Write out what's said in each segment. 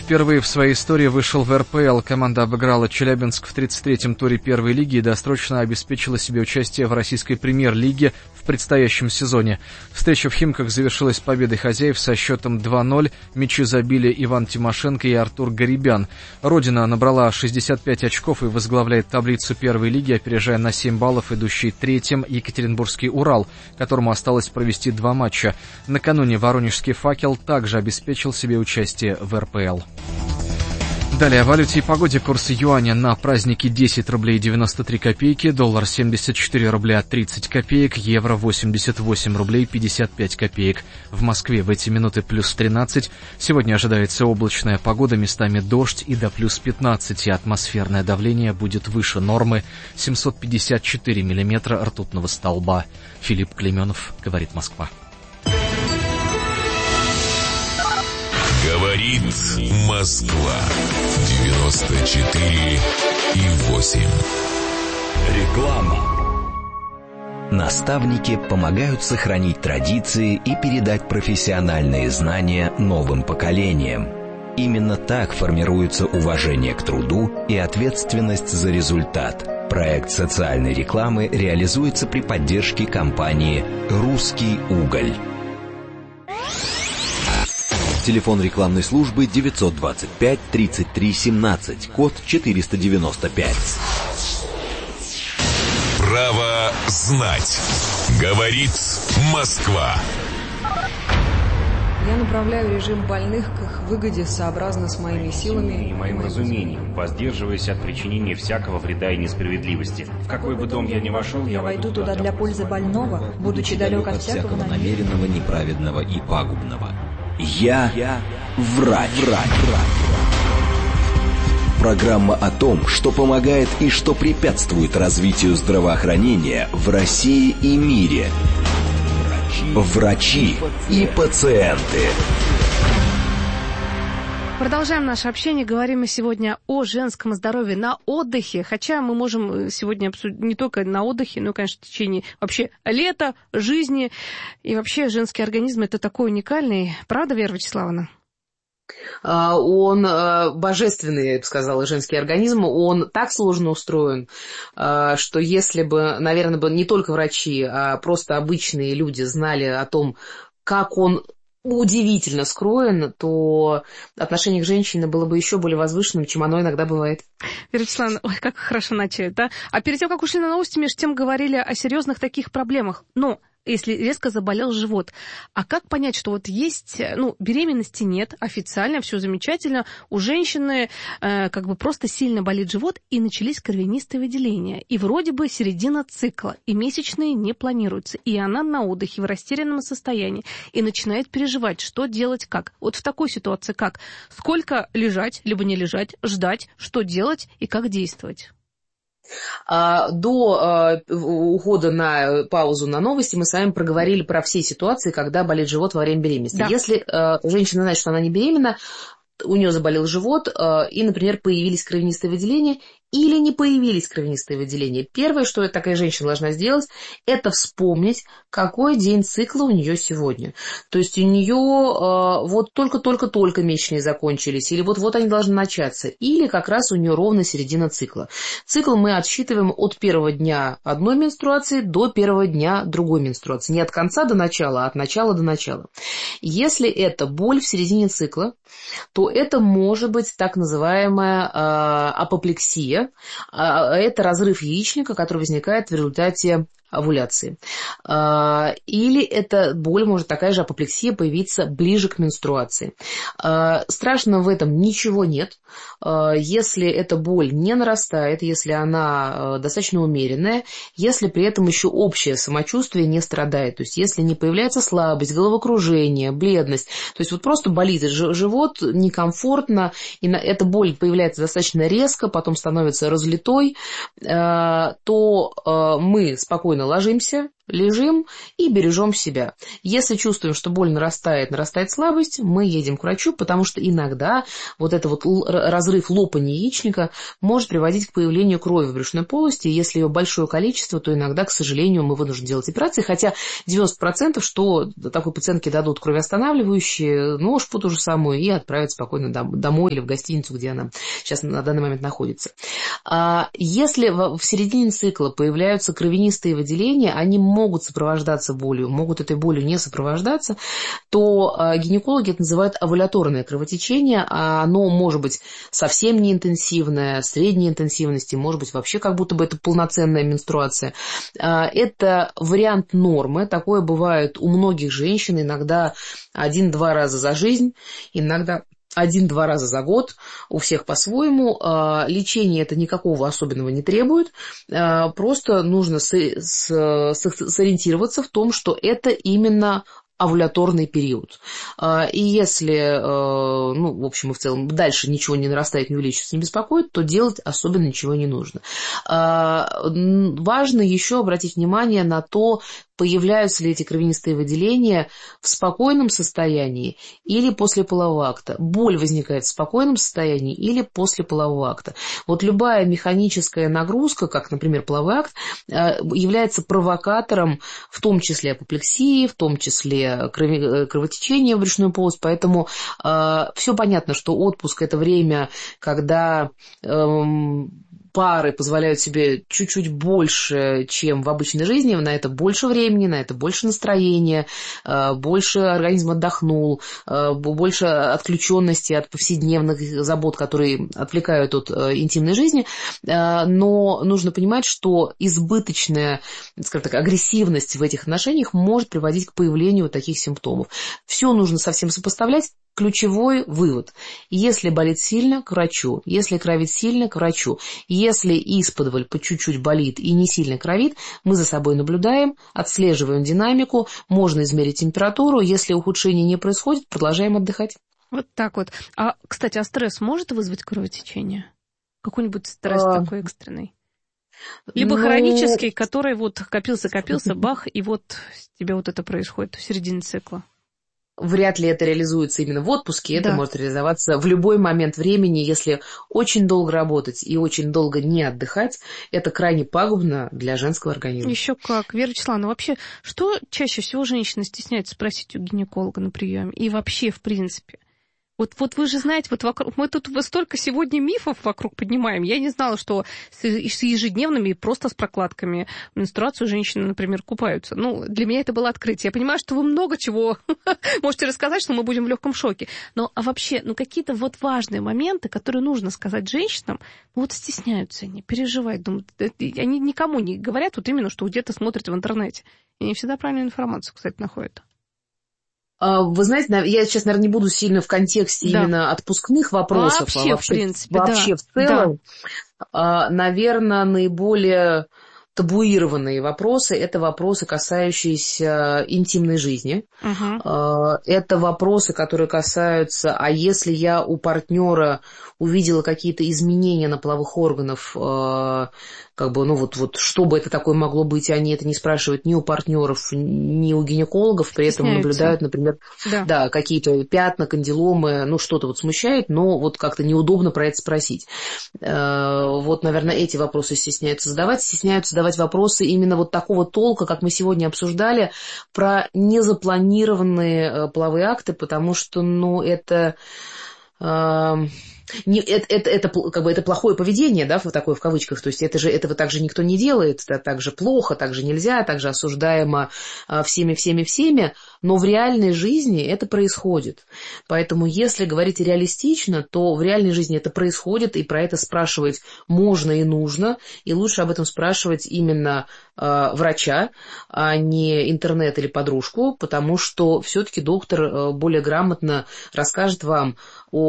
Впервые в своей истории вышел в РПЛ. Команда обыграла Челябинск в 33-м туре первой лиги и досрочно обеспечила себе участие в российской премьер-лиге в предстоящем сезоне. Встреча в Химках завершилась победой хозяев со счетом 2-0. Мячи забили Иван Тимошенко и Артур Гарибян. Родина набрала 65 очков и возглавляет таблицу первой лиги, опережая на 7 баллов идущий третьим Екатеринбургский «Урал», которому осталось провести 2 матча. Накануне воронежский «Факел» также обеспечил себе участие в РПЛ. Далее о валюте и погоде. Курс юаня на праздники 10 рублей 93 копейки, доллар 74 рубля 30 копеек, евро 88 рублей 55 копеек. В Москве в эти минуты плюс 13. Сегодня ожидается облачная погода, местами дождь и до плюс 15, и атмосферное давление будет выше нормы 754 миллиметра ртутного столба. Филипп Клейменов, говорит Москва. Говорит Москва 94,8. Реклама. Наставники помогают сохранить традиции и передать профессиональные знания новым поколениям. Именно так формируется уважение к труду и ответственность за результат. Проект социальной рекламы реализуется при поддержке компании «Русский уголь». Телефон рекламной службы 925 33 17, код 495. Право знать. Говорит Москва. Я направляю режим больных к их выгоде сообразно с моими силами и моим разумением, воздерживаясь от причинения всякого вреда и несправедливости. В какой бы дом я ни вошел, я войду туда для пользы больного, будучи далек от всякого намеренного, неправедного и пагубного. Я врач. Программа о том, что помогает и что препятствует развитию здравоохранения в России и мире. Врачи и пациенты. Продолжаем наше общение. Говорим мы сегодня о женском здоровье на отдыхе. Хотя мы можем сегодня обсудить не только на отдыхе, но, конечно, в течение вообще лета, жизни. И вообще женский организм – это такой уникальный. Правда, Вера Вячеславовна? Он божественный, я бы сказала, женский организм. Он так сложно устроен, что если бы, наверное, бы не только врачи, а просто обычные люди знали о том, как он удивительно скроен, то отношение к женщине было бы еще более возвышенным, чем оно иногда бывает. Вера Вячеславовна, ой, как хорошо начали, да? А перед тем, как ушли на новости, между тем говорили о серьезных таких проблемах. Но если резко заболел живот. А как понять, что вот есть, беременности нет, официально все замечательно, у женщины как бы просто сильно болит живот, и начались кровянистые выделения. И вроде бы середина цикла, и месячные не планируются, и она на отдыхе, в растерянном состоянии, и начинает переживать, что делать, как. Вот в такой ситуации как? Сколько лежать, либо не лежать, ждать, что делать и как действовать? До ухода на паузу на новости мы с вами проговорили про все ситуации, когда болит живот во время беременности. Да. Если женщина знает, что она не беременна, у нее заболел живот, и, например, появились кровянистые выделения, или не появились кровянистые выделения. Первое, что такая женщина должна сделать, это вспомнить, какой день цикла у нее сегодня. То есть у нее вот только-только месячные закончились, или вот-вот они должны начаться, или как раз у нее ровно середина цикла. Цикл мы отсчитываем от первого дня одной менструации до первого дня другой менструации. Не от конца до начала, а от начала до начала. Если это боль в середине цикла, то это может быть так называемая апоплексия. Это разрыв яичника, который возникает в результате овуляции. Или эта боль, может такая же апоплексия появиться ближе к менструации. Страшного в этом ничего нет. Если эта боль не нарастает, если она достаточно умеренная, если при этом еще общее самочувствие не страдает, то есть если не появляется слабость, головокружение, бледность, то есть вот просто болит живот, некомфортно, и эта боль появляется достаточно резко, потом становится разлитой, то мы спокойно спокойно ложимся, лежим и бережем себя. Если чувствуем, что боль нарастает слабость, мы едем к врачу, потому что иногда вот этот вот разрыв лопания яичника может приводить к появлению крови в брюшной полости. Если ее большое количество, то иногда, к сожалению, мы вынуждены делать операции, хотя 90%, что такой пациентке дадут кровоостанавливающие, нож по ту же самую и отправят спокойно домой или в гостиницу, где она сейчас на данный момент находится. Если в середине цикла появляются кровянистые выделения, они могут сопровождаться болью, могут этой болью не сопровождаться, то гинекологи это называют овуляторное кровотечение. Оно может быть совсем неинтенсивное, средней интенсивности, может быть вообще как будто бы это полноценная менструация. Это вариант нормы, такое бывает у многих женщин, иногда 1-2 раза за жизнь, иногда 1-2 раза за год, у всех по-своему. Лечение это никакого особенного не требует, просто нужно сориентироваться в том, что это именно овуляторный период. И если, в общем и в целом, дальше ничего не нарастает, не увеличивается, не беспокоит, то делать особенно ничего не нужно. Важно еще обратить внимание на то, появляются ли эти кровянистые выделения в спокойном состоянии или после полового акта. Боль возникает в спокойном состоянии или после полового акта. Вот любая механическая нагрузка, как, например, половой акт, является провокатором, в том числе апоплексии, в том числе кровотечения в брюшную полость. Поэтому все понятно, что отпуск – это время, когда пары позволяют себе чуть-чуть больше, чем в обычной жизни, на это больше времени, на это больше настроения, больше организм отдохнул, больше отключенности от повседневных забот, которые отвлекают от интимной жизни. Но нужно понимать, что избыточная, скажем так, агрессивность в этих отношениях может приводить к появлению таких симптомов. Все нужно совсем сопоставлять. Ключевой вывод. Если болит сильно, к врачу. Если кровит сильно, к врачу. Если исподволь по чуть-чуть болит и не сильно кровит, мы за собой наблюдаем, отслеживаем динамику, можно измерить температуру. Если ухудшение не происходит, продолжаем отдыхать. Вот так вот. Кстати, стресс может вызвать кровотечение? Какой-нибудь стресс такой экстренный? Либо хронический, который вот копился, бах, и вот тебе вот это происходит в середине цикла? Вряд ли это реализуется именно в отпуске, это может реализоваться в любой момент времени, если очень долго работать и очень долго не отдыхать, это крайне пагубно для женского организма. Еще как. Вера Вячеславовна, вообще, что чаще всего женщины стесняются спросить у гинеколога на приеме? И вообще, в принципе? Вот вы же знаете, вот вокруг, мы тут столько сегодня мифов вокруг поднимаем. Я не знала, что с ежедневными и просто с прокладками менструацию женщины, например, купаются. Для меня это было открытие. Я понимаю, что вы много чего можете рассказать, что мы будем в легком шоке. Вообще, какие-то вот важные моменты, которые нужно сказать женщинам, стесняются они, переживают, думают, они никому не говорят вот именно, что где-то смотрят в интернете. И не всегда правильную информацию, кстати, находят. Вы знаете, я сейчас, наверное, не буду сильно в контексте именно отпускных вопросов, вообще в принципе, в целом. Наверное, наиболее табуированные вопросы – это вопросы, касающиеся интимной жизни. Это вопросы, которые касаются, а если я у партнера увидела какие-то изменения на половых органах, что бы это такое могло быть, они это не спрашивают ни у партнеров, ни у гинекологов, при этом наблюдают, например, какие-то пятна, кандиломы, что-то смущает, но как-то неудобно про это спросить. Наверное, эти вопросы стесняются задавать вопросы именно такого толка, как мы сегодня обсуждали, про незапланированные половые акты, потому что, это плохое поведение, такое в кавычках, то есть этого так же никто не делает, это так же плохо, так же нельзя, так же осуждаемо всеми, но в реальной жизни это происходит. Поэтому если говорить реалистично, то в реальной жизни это происходит, и про это спрашивать можно и нужно, и лучше об этом спрашивать именно врача, а не интернет или подружку, потому что все-таки доктор более грамотно расскажет вам о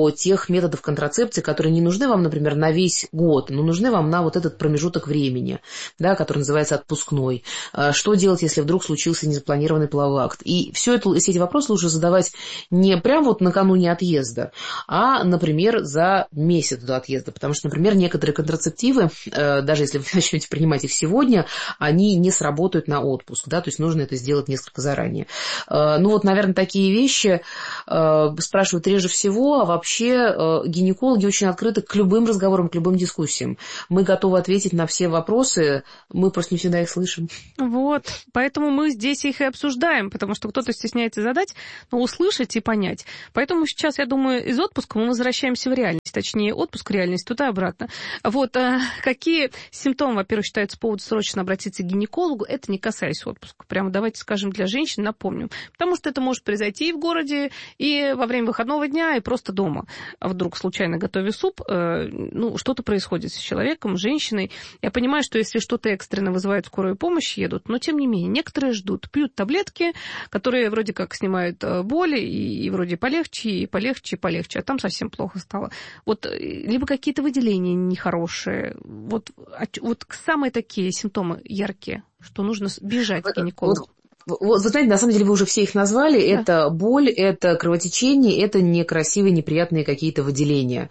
про тех методов контрацепции, которые не нужны вам, например, на весь год, но нужны вам на вот этот промежуток времени, да, который называется отпускной. Что делать, если вдруг случился незапланированный половой акт? И все эти вопросы лучше задавать не прямо вот накануне отъезда, а, например, за месяц до отъезда. Потому что, например, некоторые контрацептивы, даже если вы начнете принимать их сегодня, они не сработают на отпуск, да, то есть нужно это сделать несколько заранее. Ну вот, наверное, такие вещи спрашивают реже всего, а вообще гинекологи очень открыты к любым разговорам, к любым дискуссиям. Мы готовы ответить на все вопросы, мы просто не всегда их слышим. Вот, поэтому мы здесь их и обсуждаем, потому что кто-то стесняется задать, но услышать и понять. Поэтому сейчас, я думаю, из отпуска мы возвращаемся в реальность, точнее, отпуск в реальность, туда и обратно. Вот, какие симптомы, во-первых, считаются поводом срочно обратиться к гинекологу, это не касаясь отпуска. Прямо давайте скажем для женщин, напомним. Потому что это может произойти и в городе, и во время выходного дня, и просто дома. А вдруг, случайно готовя суп, что-то происходит с человеком, с женщиной. Я понимаю, что если что-то экстренно вызывает скорую помощь, едут, но тем не менее, некоторые ждут, пьют таблетки, которые вроде как снимают боль, и вроде полегче, и полегче, и полегче, а там совсем плохо стало. Вот, либо какие-то выделения нехорошие. Вот самые такие симптомы яркие, что нужно бежать к гинекологу. Вы знаете, на самом деле вы уже все их назвали. Да. Это боль, это кровотечение, это некрасивые, неприятные какие-то выделения.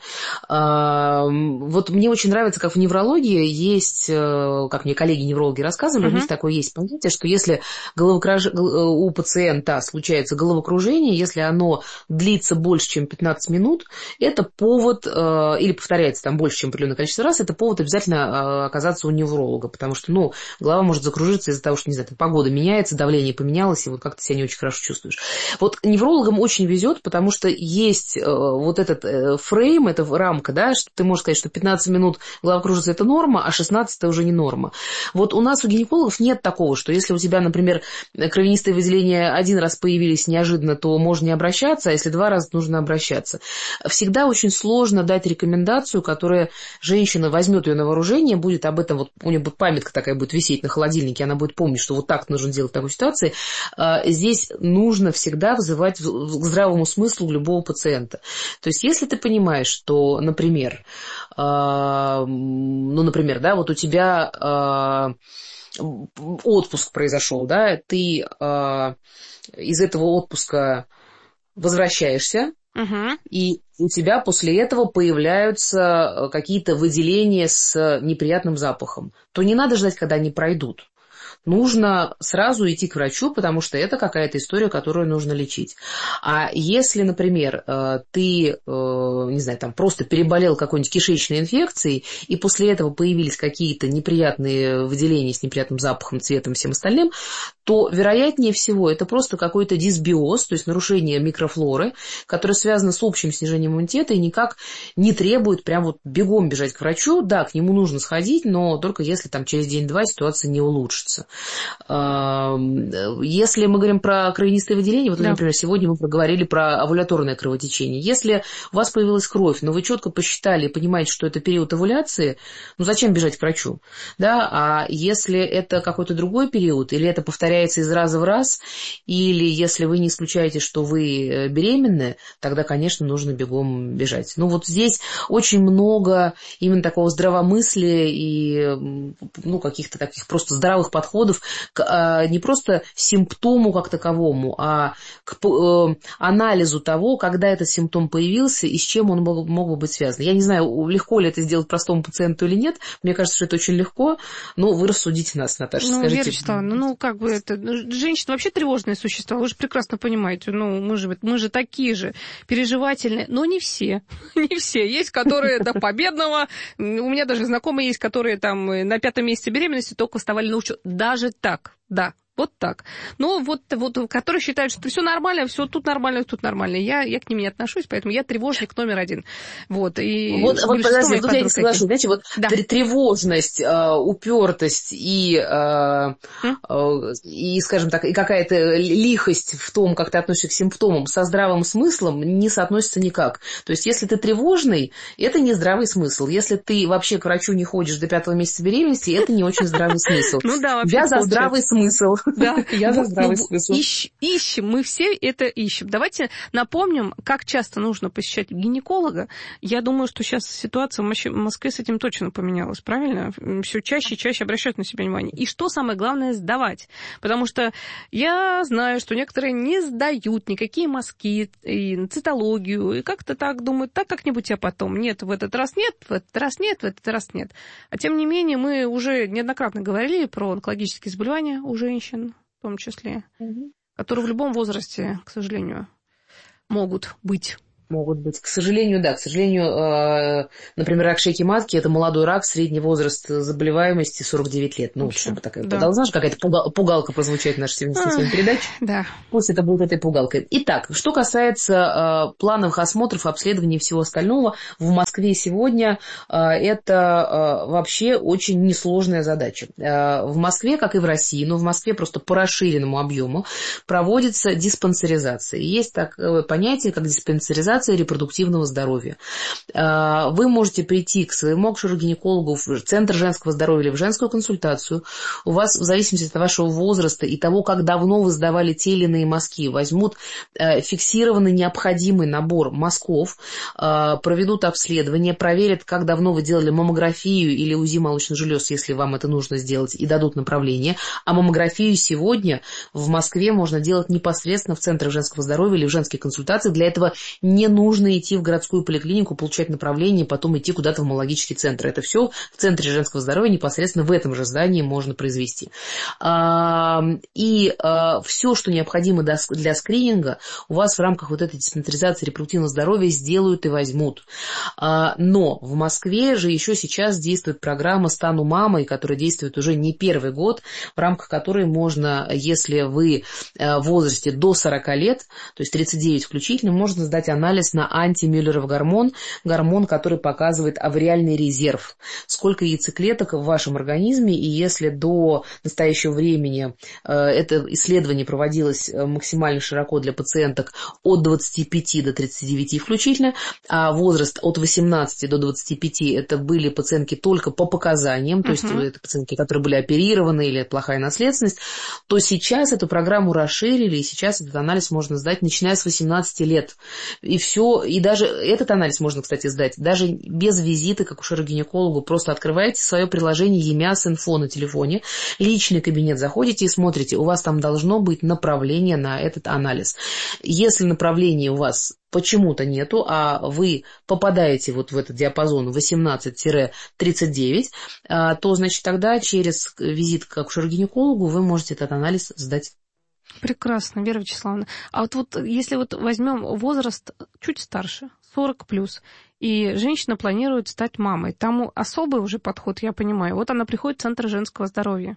Вот мне очень нравится, как в неврологии есть, как мне коллеги-неврологи рассказывали, у них такое есть понятие, что если у пациента случается головокружение, если оно длится больше, чем 15 минут, это повод, или повторяется там больше, чем определенное количество раз, это повод обязательно оказаться у невролога, потому что, голова может закружиться из-за того, что, не знаю, погода меняется, давление поменялось, и вот как-то себя не очень хорошо чувствуешь. Вот неврологам очень везет, потому что есть вот этот фрейм, эта рамка, да, что ты можешь сказать, что 15 минут головокружиться – это норма, а 16 – это уже не норма. Вот у нас у гинекологов нет такого, что если у тебя, например, кровянистые выделения один раз появились неожиданно, то можно не обращаться, а если 2 раза, то нужно обращаться. Всегда очень сложно дать рекомендацию, которая женщина возьмет ее на вооружение, будет об этом, вот у нее будет памятка такая будет висеть на холодильнике, она будет помнить, что вот так нужно делать в такой ситуации. Здесь нужно всегда взывать к здравому смыслу любого пациента. То есть, если ты понимаешь, что, например, да, вот у тебя отпуск произошел, да, ты из этого отпуска возвращаешься, и у тебя после этого появляются какие-то выделения с неприятным запахом, то не надо ждать, когда они пройдут. Нужно сразу идти к врачу, потому что это какая-то история, которую нужно лечить. А если, например, ты, не знаю, там просто переболел какой-нибудь кишечной инфекцией, и после этого появились какие-то неприятные выделения с неприятным запахом, цветом и всем остальным, то, вероятнее всего, это просто какой-то дисбиоз, то есть нарушение микрофлоры, которое связано с общим снижением иммунитета и никак не требует прям вот бегом бежать к врачу. Да, к нему нужно сходить, но только если там через день-два ситуация не улучшится. Если мы говорим про кровянистые выделения, вот, например, сегодня мы проговорили про овуляторное кровотечение. Если у вас появилась кровь, но вы четко посчитали и понимаете, что это период овуляции, зачем бежать к врачу? Да? А если это какой-то другой период, или это повторяется из раза в раз, или если вы не исключаете, что вы беременны, тогда, конечно, нужно бегом бежать. Вот здесь очень много именно такого здравомыслия и каких-то таких просто здравых подходов к не просто симптому как таковому, а к анализу того, когда этот симптом появился и с чем он мог бы быть связан. Я не знаю, легко ли это сделать простому пациенту или нет. Мне кажется, что это очень легко, но вы рассудите нас, Наташа, скажите. Вера Вячеславовна, женщины вообще тревожные существа, вы же прекрасно понимаете, мы же такие же переживательные, но не все. Не все. Есть, которые до победного, у меня даже знакомые есть, которые там на 5-м месяце беременности только вставали на учет. Даже так, да. Вот так. Которые считают, что все нормально, все тут нормально, тут нормально. Я к ним не отношусь, поэтому я тревожник номер 1. Подожди, тут я не соглашусь. Знаете, тревожность, упертость и, скажем так, и какая-то лихость в том, как ты относишься к симптомам, со здравым смыслом не соотносятся никак. То есть, если ты тревожный, это не здравый смысл. Если ты вообще к врачу не ходишь до 5-го месяца беременности, это не очень здравый смысл. Да, я за здравый смысл. Да. Я за здравый смысл. Ищем, мы все это ищем. Давайте напомним, как часто нужно посещать гинеколога. Я думаю, что сейчас ситуация в Москве с этим точно поменялась, правильно? Все чаще и чаще обращают на себя внимание. И что самое главное, сдавать. Потому что я знаю, что некоторые не сдают никакие мазки и цитологию, и как-то так думают, так как-нибудь я потом. Нет, в этот раз нет, в этот раз нет, в этот раз нет. А тем не менее, мы уже неоднократно говорили про онкологические заболевания у женщин, в том числе, которые в любом возрасте, к сожалению, могут быть. Могут быть. К сожалению, да. К сожалению, например, рак шейки матки – это молодой рак, средний возраст заболеваемости 49 лет. Ну, чтобы такая... Да. Должна же какая-то пугалка прозвучать в нашей сегодняшней передаче. Да. Пусть это будет этой пугалкой. Итак, что касается плановых осмотров, обследований и всего остального, в Москве сегодня это вообще очень несложная задача. В Москве, как и в России, но в Москве просто по расширенному объему проводится диспансеризация. Есть такое понятие, как диспансеризация репродуктивного здоровья. Вы можете прийти к своему акушеру-гинекологу в Центр женского здоровья или в женскую консультацию. У вас, в зависимости от вашего возраста и того, как давно вы сдавали те или иные мазки, возьмут фиксированный необходимый набор мазков, проведут обследование, проверят, как давно вы делали маммографию или УЗИ молочных желез, если вам это нужно сделать, и дадут направление. А маммографию сегодня в Москве можно делать непосредственно в Центрах женского здоровья или в женских консультациях. Для этого не нужно идти в городскую поликлинику, получать направление, потом идти куда-то в маммологический центр. Это все в Центре женского здоровья непосредственно в этом же здании можно произвести. И все, что необходимо для скрининга, у вас в рамках вот этой диспансеризации репродуктивного здоровья сделают и возьмут. Но в Москве же еще сейчас действует программа «Стану мамой», которая действует уже не первый год, в рамках которой можно, если вы в возрасте до 40 лет, то есть 39 включительно, можно сдать анализ на антимюллеров гормон, который показывает овариальный резерв, сколько яйцеклеток в вашем организме, и если до настоящего времени это исследование проводилось максимально широко для пациенток от 25 до 39 включительно, а возраст от 18 до 25 это были пациентки только по показаниям, то есть это пациентки, которые были оперированы или плохая наследственность, то сейчас эту программу расширили, и сейчас этот анализ можно сдать, начиная с 18 лет. И все, и даже этот анализ можно, кстати, сдать, даже без визита к акушеру-гинекологу, просто открываете свое приложение ЕМИАС-инфо на телефоне, личный кабинет заходите и смотрите, у вас там должно быть направление на этот анализ. Если направления у вас почему-то нету, а вы попадаете вот в этот диапазон 18-39, то, значит, тогда через визит к акушеру-гинекологу вы можете этот анализ сдать. Прекрасно, Вера Вячеславовна. А вот если возьмем возраст чуть старше, 40 плюс, и женщина планирует стать мамой, там особый уже подход, я понимаю. Вот она приходит в Центр женского здоровья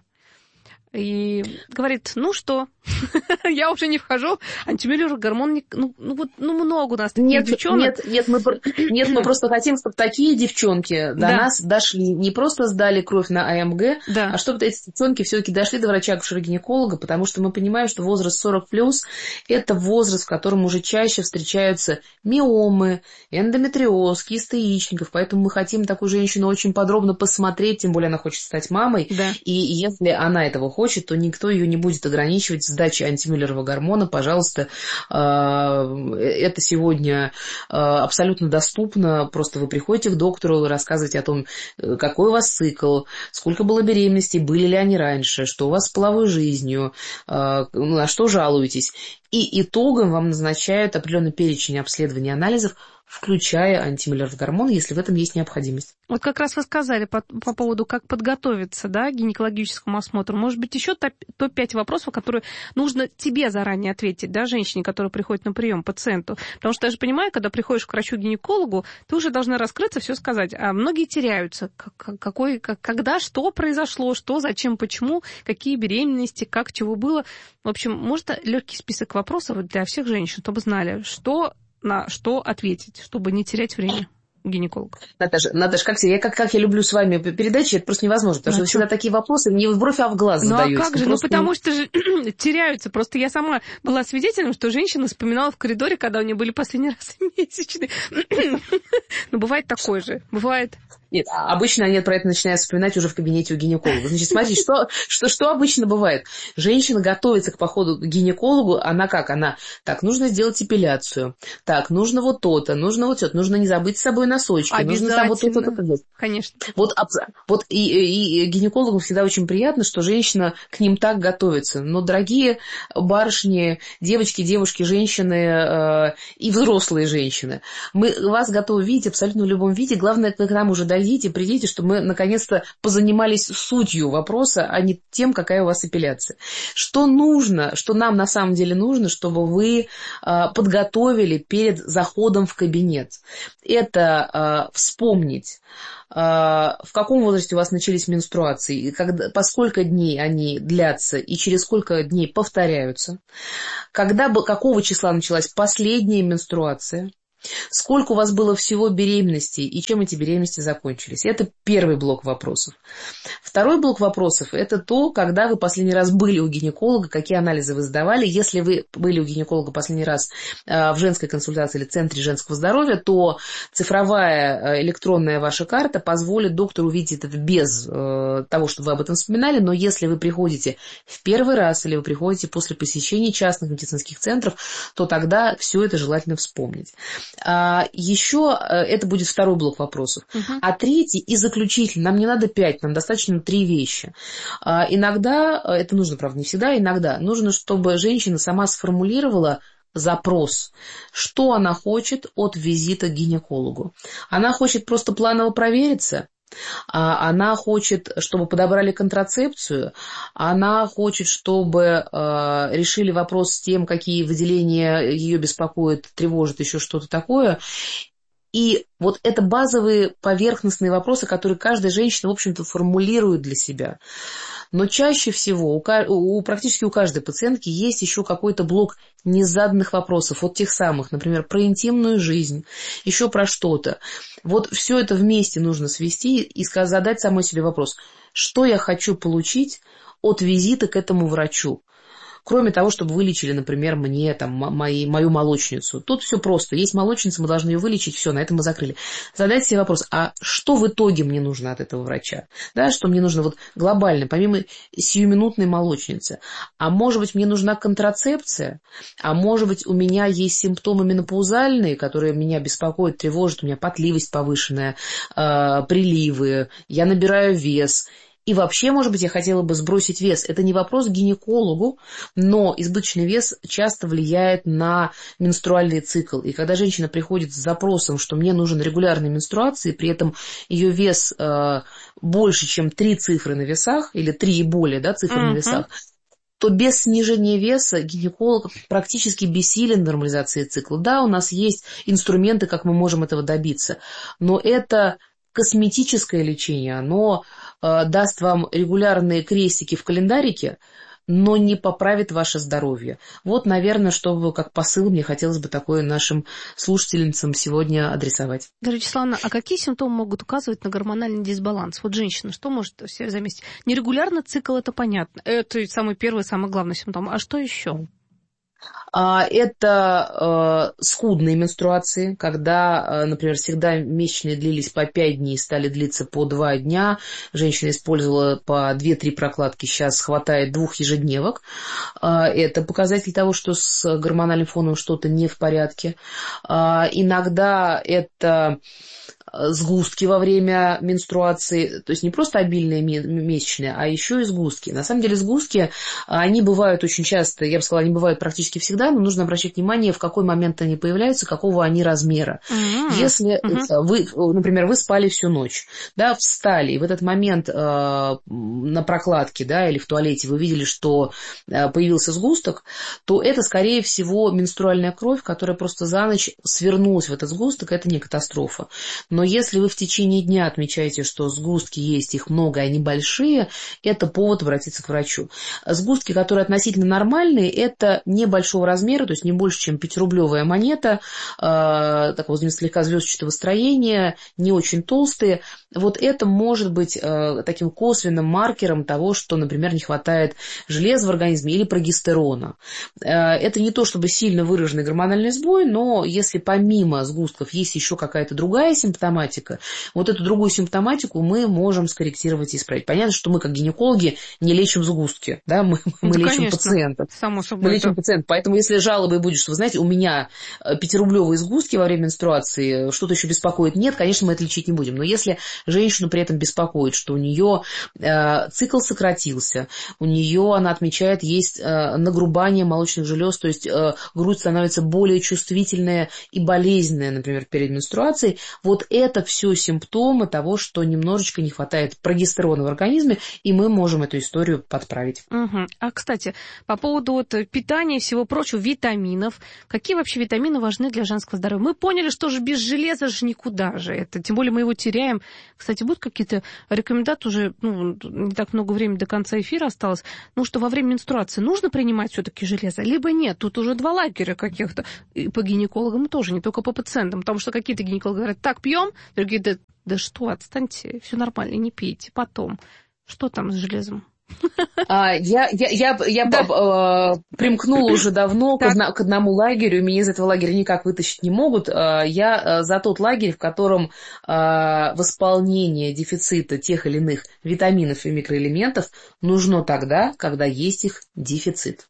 и говорит, ну что, я уже не вхожу, антимюллер гормон, много у нас таких девчонок. Нет, мы просто хотим, чтобы такие девчонки до нас дошли, не просто сдали кровь на АМГ, а чтобы эти девчонки все-таки дошли до врача-акушера-гинеколога, потому что мы понимаем, что возраст 40+, это возраст, в котором уже чаще встречаются миомы, эндометриоз, кисты яичников, поэтому мы хотим такую женщину очень подробно посмотреть, тем более она хочет стать мамой, и если она этого хочет, то никто ее не будет ограничивать в сдаче антимюллерова гормона. Пожалуйста, это сегодня абсолютно доступно. Просто вы приходите к доктору, рассказываете о том, какой у вас цикл, сколько было беременностей, были ли они раньше, что у вас с половой жизнью, на что жалуетесь. И итогом вам назначают определенный перечень обследований и анализов, включая антимюллеров гормон, если в этом есть необходимость. Вот как раз вы сказали по поводу, как подготовиться, к гинекологическому осмотру. Может быть, еще топ-5 вопросов, которые нужно тебе заранее ответить, женщине, которая приходит на прием, пациенту. Потому что я же понимаю, когда приходишь к врачу-гинекологу, ты уже должна раскрыться, все сказать. А многие теряются. Когда, что произошло, что, зачем, почему, какие беременности, как, чего было. В общем, может, легкий список вопросов для всех женщин, чтобы знали, на что ответить, чтобы не терять время гинеколога. Наташа, как я люблю с вами передачи, это просто невозможно, потому что всегда такие вопросы не в бровь, а в глаз задаются. А как же? Потому что же теряются. Просто я сама была свидетелем, что женщина вспоминала в коридоре, когда у нее были последний раз месячные. Бывает такое же. Бывает. Нет, обычно они про это начинают вспоминать уже в кабинете у гинеколога. Значит, смотрите, что обычно бывает. Женщина готовится к походу к гинекологу, она как? Она, так, нужно сделать эпиляцию, так, нужно вот то-то, нужно вот это, нужно не забыть с собой носочки, нужно там вот то-то. Конечно. Вот и гинекологам всегда очень приятно, что женщина к ним так готовится. Но, дорогие барышни, девочки, женщины и взрослые женщины, мы вас готовы видеть абсолютно в любом виде. Главное, к нам уже дойдите, придите, чтобы мы наконец-то позанимались сутью вопроса, а не тем, какая у вас эпиляция. Что нужно, что нам на самом деле нужно, чтобы вы подготовили перед заходом в кабинет? Это вспомнить, в каком возрасте у вас начались менструации, по сколько дней они длятся и через сколько дней повторяются, какого числа началась последняя менструация, сколько у вас было всего беременностей и чем эти беременности закончились. Это первый блок вопросов. Второй блок вопросов – это то, когда вы последний раз были у гинеколога, какие анализы вы сдавали. Если вы были у гинеколога последний раз в женской консультации или центре женского здоровья, то цифровая электронная ваша карта позволит доктору увидеть это без того, чтобы вы об этом вспоминали. Но если вы приходите в первый раз или вы приходите после посещения частных медицинских центров, то тогда все это желательно вспомнить. Еще это будет второй блок вопросов. А третий и заключительный, нам не надо 5, нам достаточно 3 вещи. Иногда, это нужно, правда, не всегда, иногда нужно, чтобы женщина сама сформулировала запрос, что она хочет от визита к гинекологу. Она хочет просто планово провериться, она хочет, чтобы подобрали контрацепцию, она хочет, чтобы решили вопрос с тем, какие выделения ее беспокоят, тревожат, еще что-то такое. И вот это базовые поверхностные вопросы, которые каждая женщина, в общем-то, формулирует для себя. Но чаще всего практически у каждой пациентки есть еще какой-то блок незаданных вопросов, вот тех самых, например, про интимную жизнь, еще про что-то. Вот все это вместе нужно свести и задать самой себе вопрос, что я хочу получить от визита к этому врачу. Кроме того, чтобы вылечили, например, мне, там, мою молочницу. Тут все просто. Есть молочница, мы должны ее вылечить, все, на этом мы закрыли. Задайте себе вопрос, а что в итоге мне нужно от этого врача? Да, что мне нужно вот глобально, помимо сиюминутной молочницы? А может быть, мне нужна контрацепция? А может быть, у меня есть симптомы менопаузальные, которые меня беспокоят, тревожат, у меня потливость повышенная, приливы, я набираю вес. И вообще, может быть, я хотела бы сбросить вес. Это не вопрос к гинекологу, но избыточный вес часто влияет на менструальный цикл. И когда женщина приходит с запросом, что мне нужен регулярной менструации, при этом ее вес больше, чем 3 цифры на весах, или 3 и более, да, цифры на весах, то без снижения веса гинеколог практически бессилен в нормализации цикла. Да, у нас есть инструменты, как мы можем этого добиться, но это косметическое лечение, оно даст вам регулярные крестики в календарике, но не поправит ваше здоровье. Вот, наверное, чтобы как посыл мне хотелось бы такое нашим слушательницам сегодня адресовать. Дарья Вячеславовна, а какие симптомы могут указывать на гормональный дисбаланс? Вот женщина, что может себе заметить? Нерегулярный цикл, это понятно. Это самый первый, самый главный симптом. А что еще? Это скудные менструации, когда, например, всегда месячные длились по 5 дней, стали длиться по 2 дня. Женщина использовала по 2-3 прокладки, сейчас хватает 2 ежедневок. Это показатель того, что с гормональным фоном что-то не в порядке. Иногда это сгустки во время менструации, то есть не просто обильные месячные, а еще и сгустки. На самом деле сгустки, они бывают очень часто, я бы сказала, они бывают практически всегда, но нужно обращать внимание, в какой момент они появляются, какого они размера. Если вы, например, вы спали всю ночь, да, встали, и в этот момент на прокладке, да, или в туалете вы видели, что появился сгусток, то это, скорее всего, менструальная кровь, которая просто за ночь свернулась в этот сгусток, это не катастрофа. Но если вы в течение дня отмечаете, что сгустки есть, их много, они большие, это повод обратиться к врачу. Сгустки, которые относительно нормальные, это небольшого размера, то есть не больше, чем 5-рублевая монета, такого слегка звездчатого строения, не очень толстые. Вот это может быть таким косвенным маркером того, что, например, не хватает железа в организме или прогестерона. Это не то чтобы сильно выраженный гормональный сбой, но если помимо сгустков есть еще какая-то другая симптоматика, симптоматика. Вот эту другую симптоматику мы можем скорректировать и исправить. Понятно, что мы, как гинекологи, не лечим сгустки, да, мы лечим конечно, пациентов. Само собой. Мы лечим пациентов. Поэтому, если жалобы будет, что, вы знаете, у меня 5-рублевые сгустки во время менструации, что-то еще беспокоит, нет, конечно, мы это лечить не будем. Но если женщину при этом беспокоит, что у нее цикл сократился, у нее, она отмечает, есть нагрубание молочных желез, то есть грудь становится более чувствительная и болезненная, например, перед менструацией, вот это все симптомы того, что немножечко не хватает прогестерона в организме, и мы можем эту историю подправить. Угу. А, кстати, по поводу вот питания и всего прочего, витаминов, какие вообще витамины важны для женского здоровья? Мы поняли, что же без железа же никуда же это, тем более мы его теряем. Кстати, будут какие-то рекомендации уже, не так много времени до конца эфира осталось, что во время менструации нужно принимать все-таки железо, либо нет? Тут уже два лагеря каких-то. И по гинекологам тоже, не только по пациентам. Потому что какие-то гинекологи говорят, так, пьем, другие, да что, отстаньте, все нормально, не пейте. Потом, что там с железом? Я примкнула уже давно к одному лагерю, меня из этого лагеря никак вытащить не могут. Я за тот лагерь, в котором восполнение дефицита тех или иных витаминов и микроэлементов нужно тогда, когда есть их дефицит.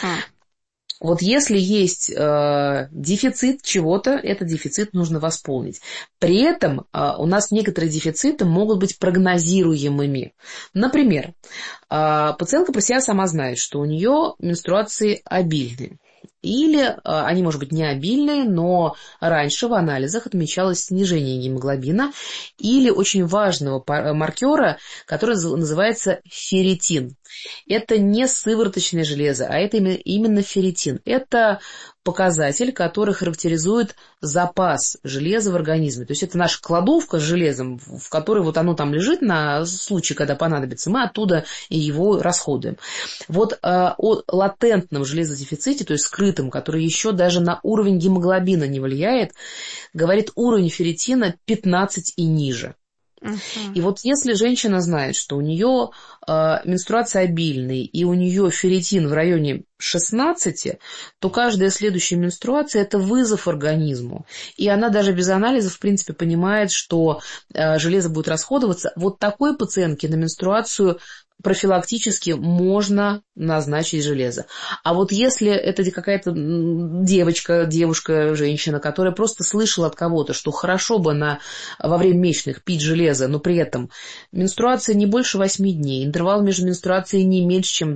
Вот если есть дефицит чего-то, этот дефицит нужно восполнить. При этом у нас некоторые дефициты могут быть прогнозируемыми. Например, пациентка про себя сама знает, что у нее менструации обильные. Или они, может быть, не обильные, но раньше в анализах отмечалось снижение гемоглобина или очень важного маркера, который называется ферритин. Это не сывороточное железо, а это именно ферритин. Это показатель, который характеризует запас железа в организме. То есть это наша кладовка с железом, в которой вот оно там лежит на случай, когда понадобится, мы оттуда его расходуем. Вот о латентном железодефиците, то есть скрытом, который еще даже на уровень гемоглобина не влияет, говорит уровень ферритина 15 и ниже. И вот если женщина знает, что у нее менструация обильная и у нее ферритин в районе 16, то каждая следующая менструация – это вызов организму. И она даже без анализа, в принципе, понимает, что железо будет расходоваться. Вот такой пациентке на менструацию профилактически можно назначить железо. А вот если это какая-то девушка, женщина, которая просто слышала от кого-то, что хорошо бы во время месячных пить железо, но при этом менструация не больше 8 дней, интервал между менструацией не меньше, чем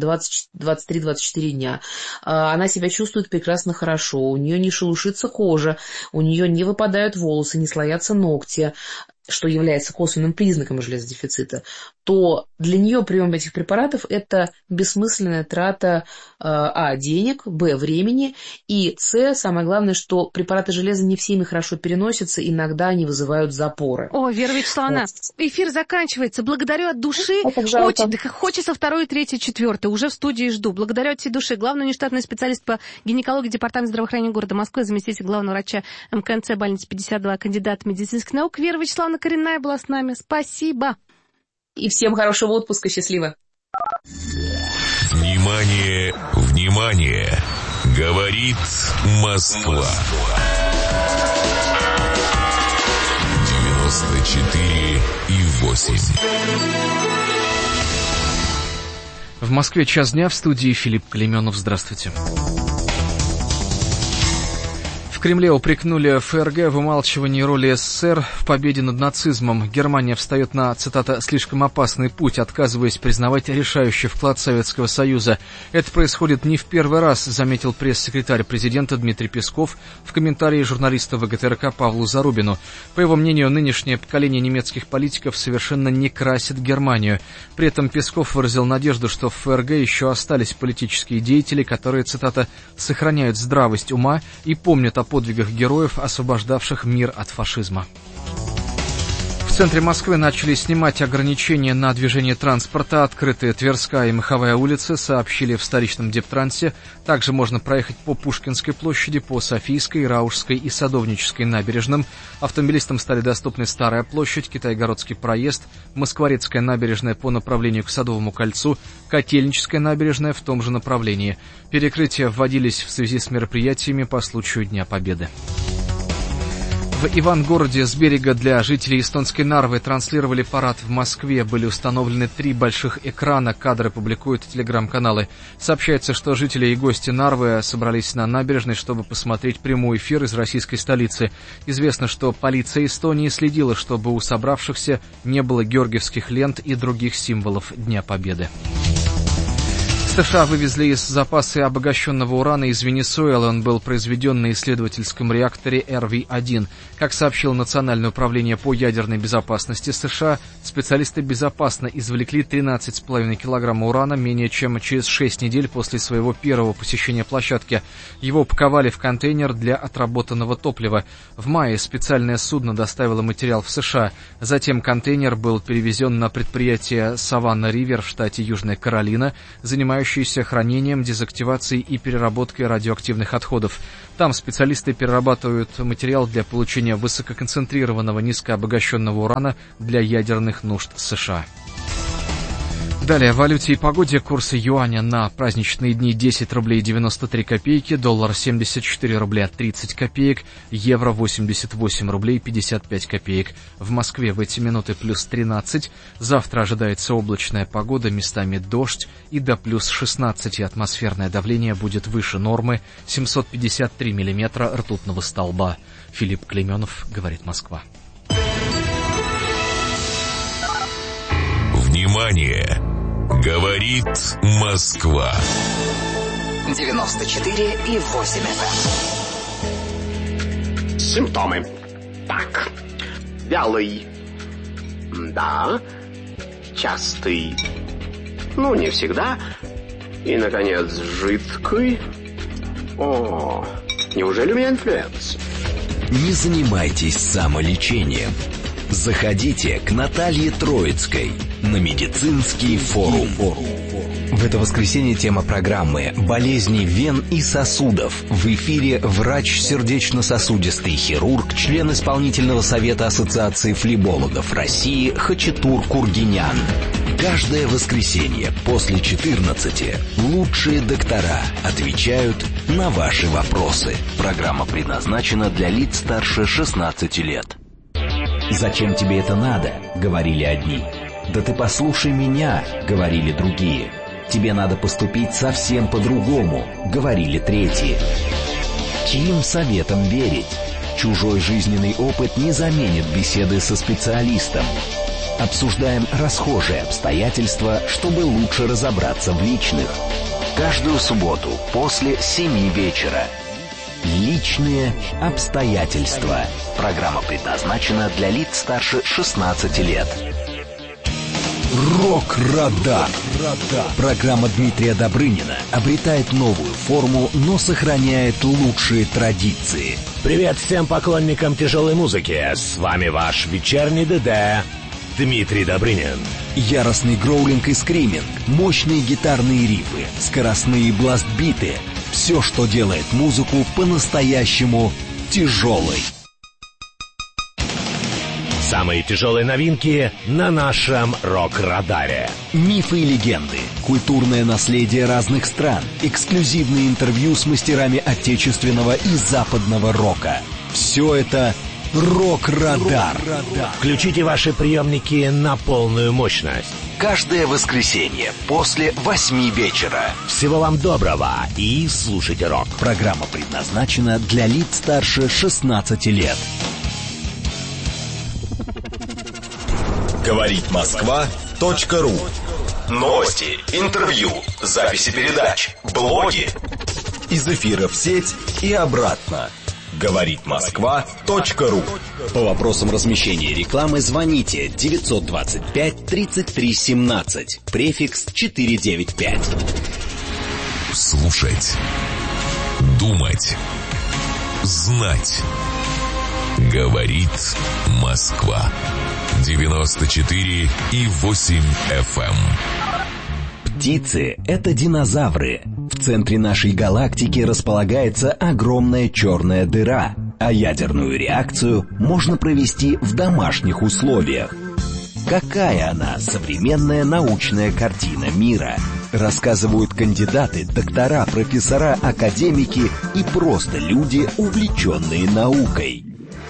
23-24 дня, она себя чувствует прекрасно хорошо, у нее не шелушится кожа, у нее не выпадают волосы, не слоятся ногти, что является косвенным признаком железодефицита, то для нее прием этих препаратов – это бессмысленная трата денег, времени, и самое главное, что препараты железа не всеми хорошо переносятся, иногда они вызывают запоры. О, Вера Вячеславовна, эфир заканчивается. Благодарю от души. Хочется 2, 3, 4. Уже в студии жду. Благодарю от всей души. Главный внештатный специалист по гинекологии Департамента здравоохранения города Москвы, заместитель главного врача МКНЦ больницы 52, кандидат медицинских наук Вера Вячеславовна Коренная была с нами. Спасибо. И всем хорошего отпуска. Счастливо. Внимание, внимание! Говорит Москва. 94,8. В Москве час дня, в студии Филипп Клейменов. Здравствуйте. В Кремле упрекнули ФРГ в умалчивании роли СССР в победе над нацизмом. Германия встает на, цитата, «слишком опасный путь», отказываясь признавать решающий вклад Советского Союза. Это происходит не в первый раз, заметил пресс-секретарь президента Дмитрий Песков в комментарии журналиста ВГТРК Павлу Зарубину. По его мнению, нынешнее поколение немецких политиков совершенно не красит Германию. При этом Песков выразил надежду, что в ФРГ еще остались политические деятели, которые, цитата, «сохраняют здравость ума и помнят о подвигах героев, освобождавших мир от фашизма». В центре Москвы начали снимать ограничения на движение транспорта. Открытые Тверская и Маховая улицы, сообщили в столичном Дептрансе. Также можно проехать по Пушкинской площади, по Софийской, Раушской и Садовнической набережным. Автомобилистам стали доступны Старая площадь, Китайгородский проезд, Москворецкая набережная по направлению к Садовому кольцу, Котельническая набережная в том же направлении. Перекрытия вводились в связи с мероприятиями по случаю Дня Победы. В Ивангороде с берега для жителей эстонской Нарвы транслировали парад в Москве. Были установлены 3 больших экрана. Кадры публикуют телеграм-каналы. Сообщается, что жители и гости Нарвы собрались на набережной, чтобы посмотреть прямой эфир из российской столицы. Известно, что полиция Эстонии следила, чтобы у собравшихся не было георгиевских лент и других символов Дня Победы. США вывезли из запаса обогащенного урана из Венесуэлы. Он был произведен на исследовательском реакторе РВ-1. Как сообщило Национальное управление по ядерной безопасности США, специалисты безопасно извлекли 13,5 килограмма урана менее чем через 6 недель после своего первого посещения площадки. Его упаковали в контейнер для отработанного топлива. В мае специальное судно доставило материал в США. Затем контейнер был перевезен на предприятие «Саванна-Ривер» в штате Южная Каролина, занимающееся хранением, дезактивацией и переработкой радиоактивных отходов. Там специалисты перерабатывают материал для получения высококонцентрированного низкообогащенного урана для ядерных нужд США. Далее, о валюте и погоде. Курсы юаня на праздничные дни: 10 рублей 93 копейки, доллар 74 рубля 30 копеек, евро 88 рублей 55 копеек. В Москве в эти минуты плюс 13. Завтра ожидается облачная погода, местами дождь и до плюс 16. Атмосферное давление будет выше нормы, 753 миллиметра ртутного столба. Филипп Клейменов, говорит Москва. Внимание! Говорит Москва. 94,8 FM. Симптомы. Так. Вялый. Да. Частый. Ну, не всегда. И, наконец, жидкий. О, неужели у меня инфлюенс? Не занимайтесь самолечением. Заходите к Наталье Троицкой на медицинский форум. В это воскресенье тема программы «Болезни вен и сосудов». В эфире врач, сердечно-сосудистый хирург, член исполнительного совета Ассоциации флебологов России Хачатур Кургинян. Каждое воскресенье после 14 лучшие доктора отвечают на ваши вопросы. Программа предназначена для лиц старше 16 лет. «Зачем тебе это надо?» — говорили одни. «Да ты послушай меня», — говорили другие. «Тебе надо поступить совсем по-другому», — говорили третьи. Чьим советом верить? Чужой жизненный опыт не заменит беседы со специалистом. Обсуждаем расхожие обстоятельства, чтобы лучше разобраться в личных. Каждую субботу после 7 вечера. Личные обстоятельства. Программа предназначена для лиц старше 16 лет. Рок-радар. Программа Дмитрия Добрынина обретает новую форму, но сохраняет лучшие традиции. Привет всем поклонникам тяжелой музыки. С вами ваш вечерний ДД Дмитрий Добрынин. Яростный гроулинг и скриминг, мощные гитарные рифы, скоростные бластбиты. Все, что делает музыку по-настоящему тяжелой. Самые тяжелые новинки на нашем рок-радаре. Мифы и легенды, культурное наследие разных стран, эксклюзивные интервью с мастерами отечественного и западного рока. Все это рок-радар. Включите ваши приемники на полную мощность. Каждое воскресенье после 8 вечера. Всего вам доброго и слушайте рок. Программа предназначена для лиц старше 16 лет. Говорит Москва.ру. Новости, интервью, записи передач, блоги. Из эфира в сеть и обратно. Говорит Москва.ру. По вопросам размещения рекламы звоните 925 33 17, префикс 495. Слушать, думать, знать. Говорит Москва. 94,8 FM. Птицы — это динозавры. В центре нашей галактики располагается огромная черная дыра, а ядерную реакцию можно провести в домашних условиях. Какая она, современная научная картина мира? Рассказывают кандидаты, доктора, профессора, академики и просто люди, увлеченные наукой.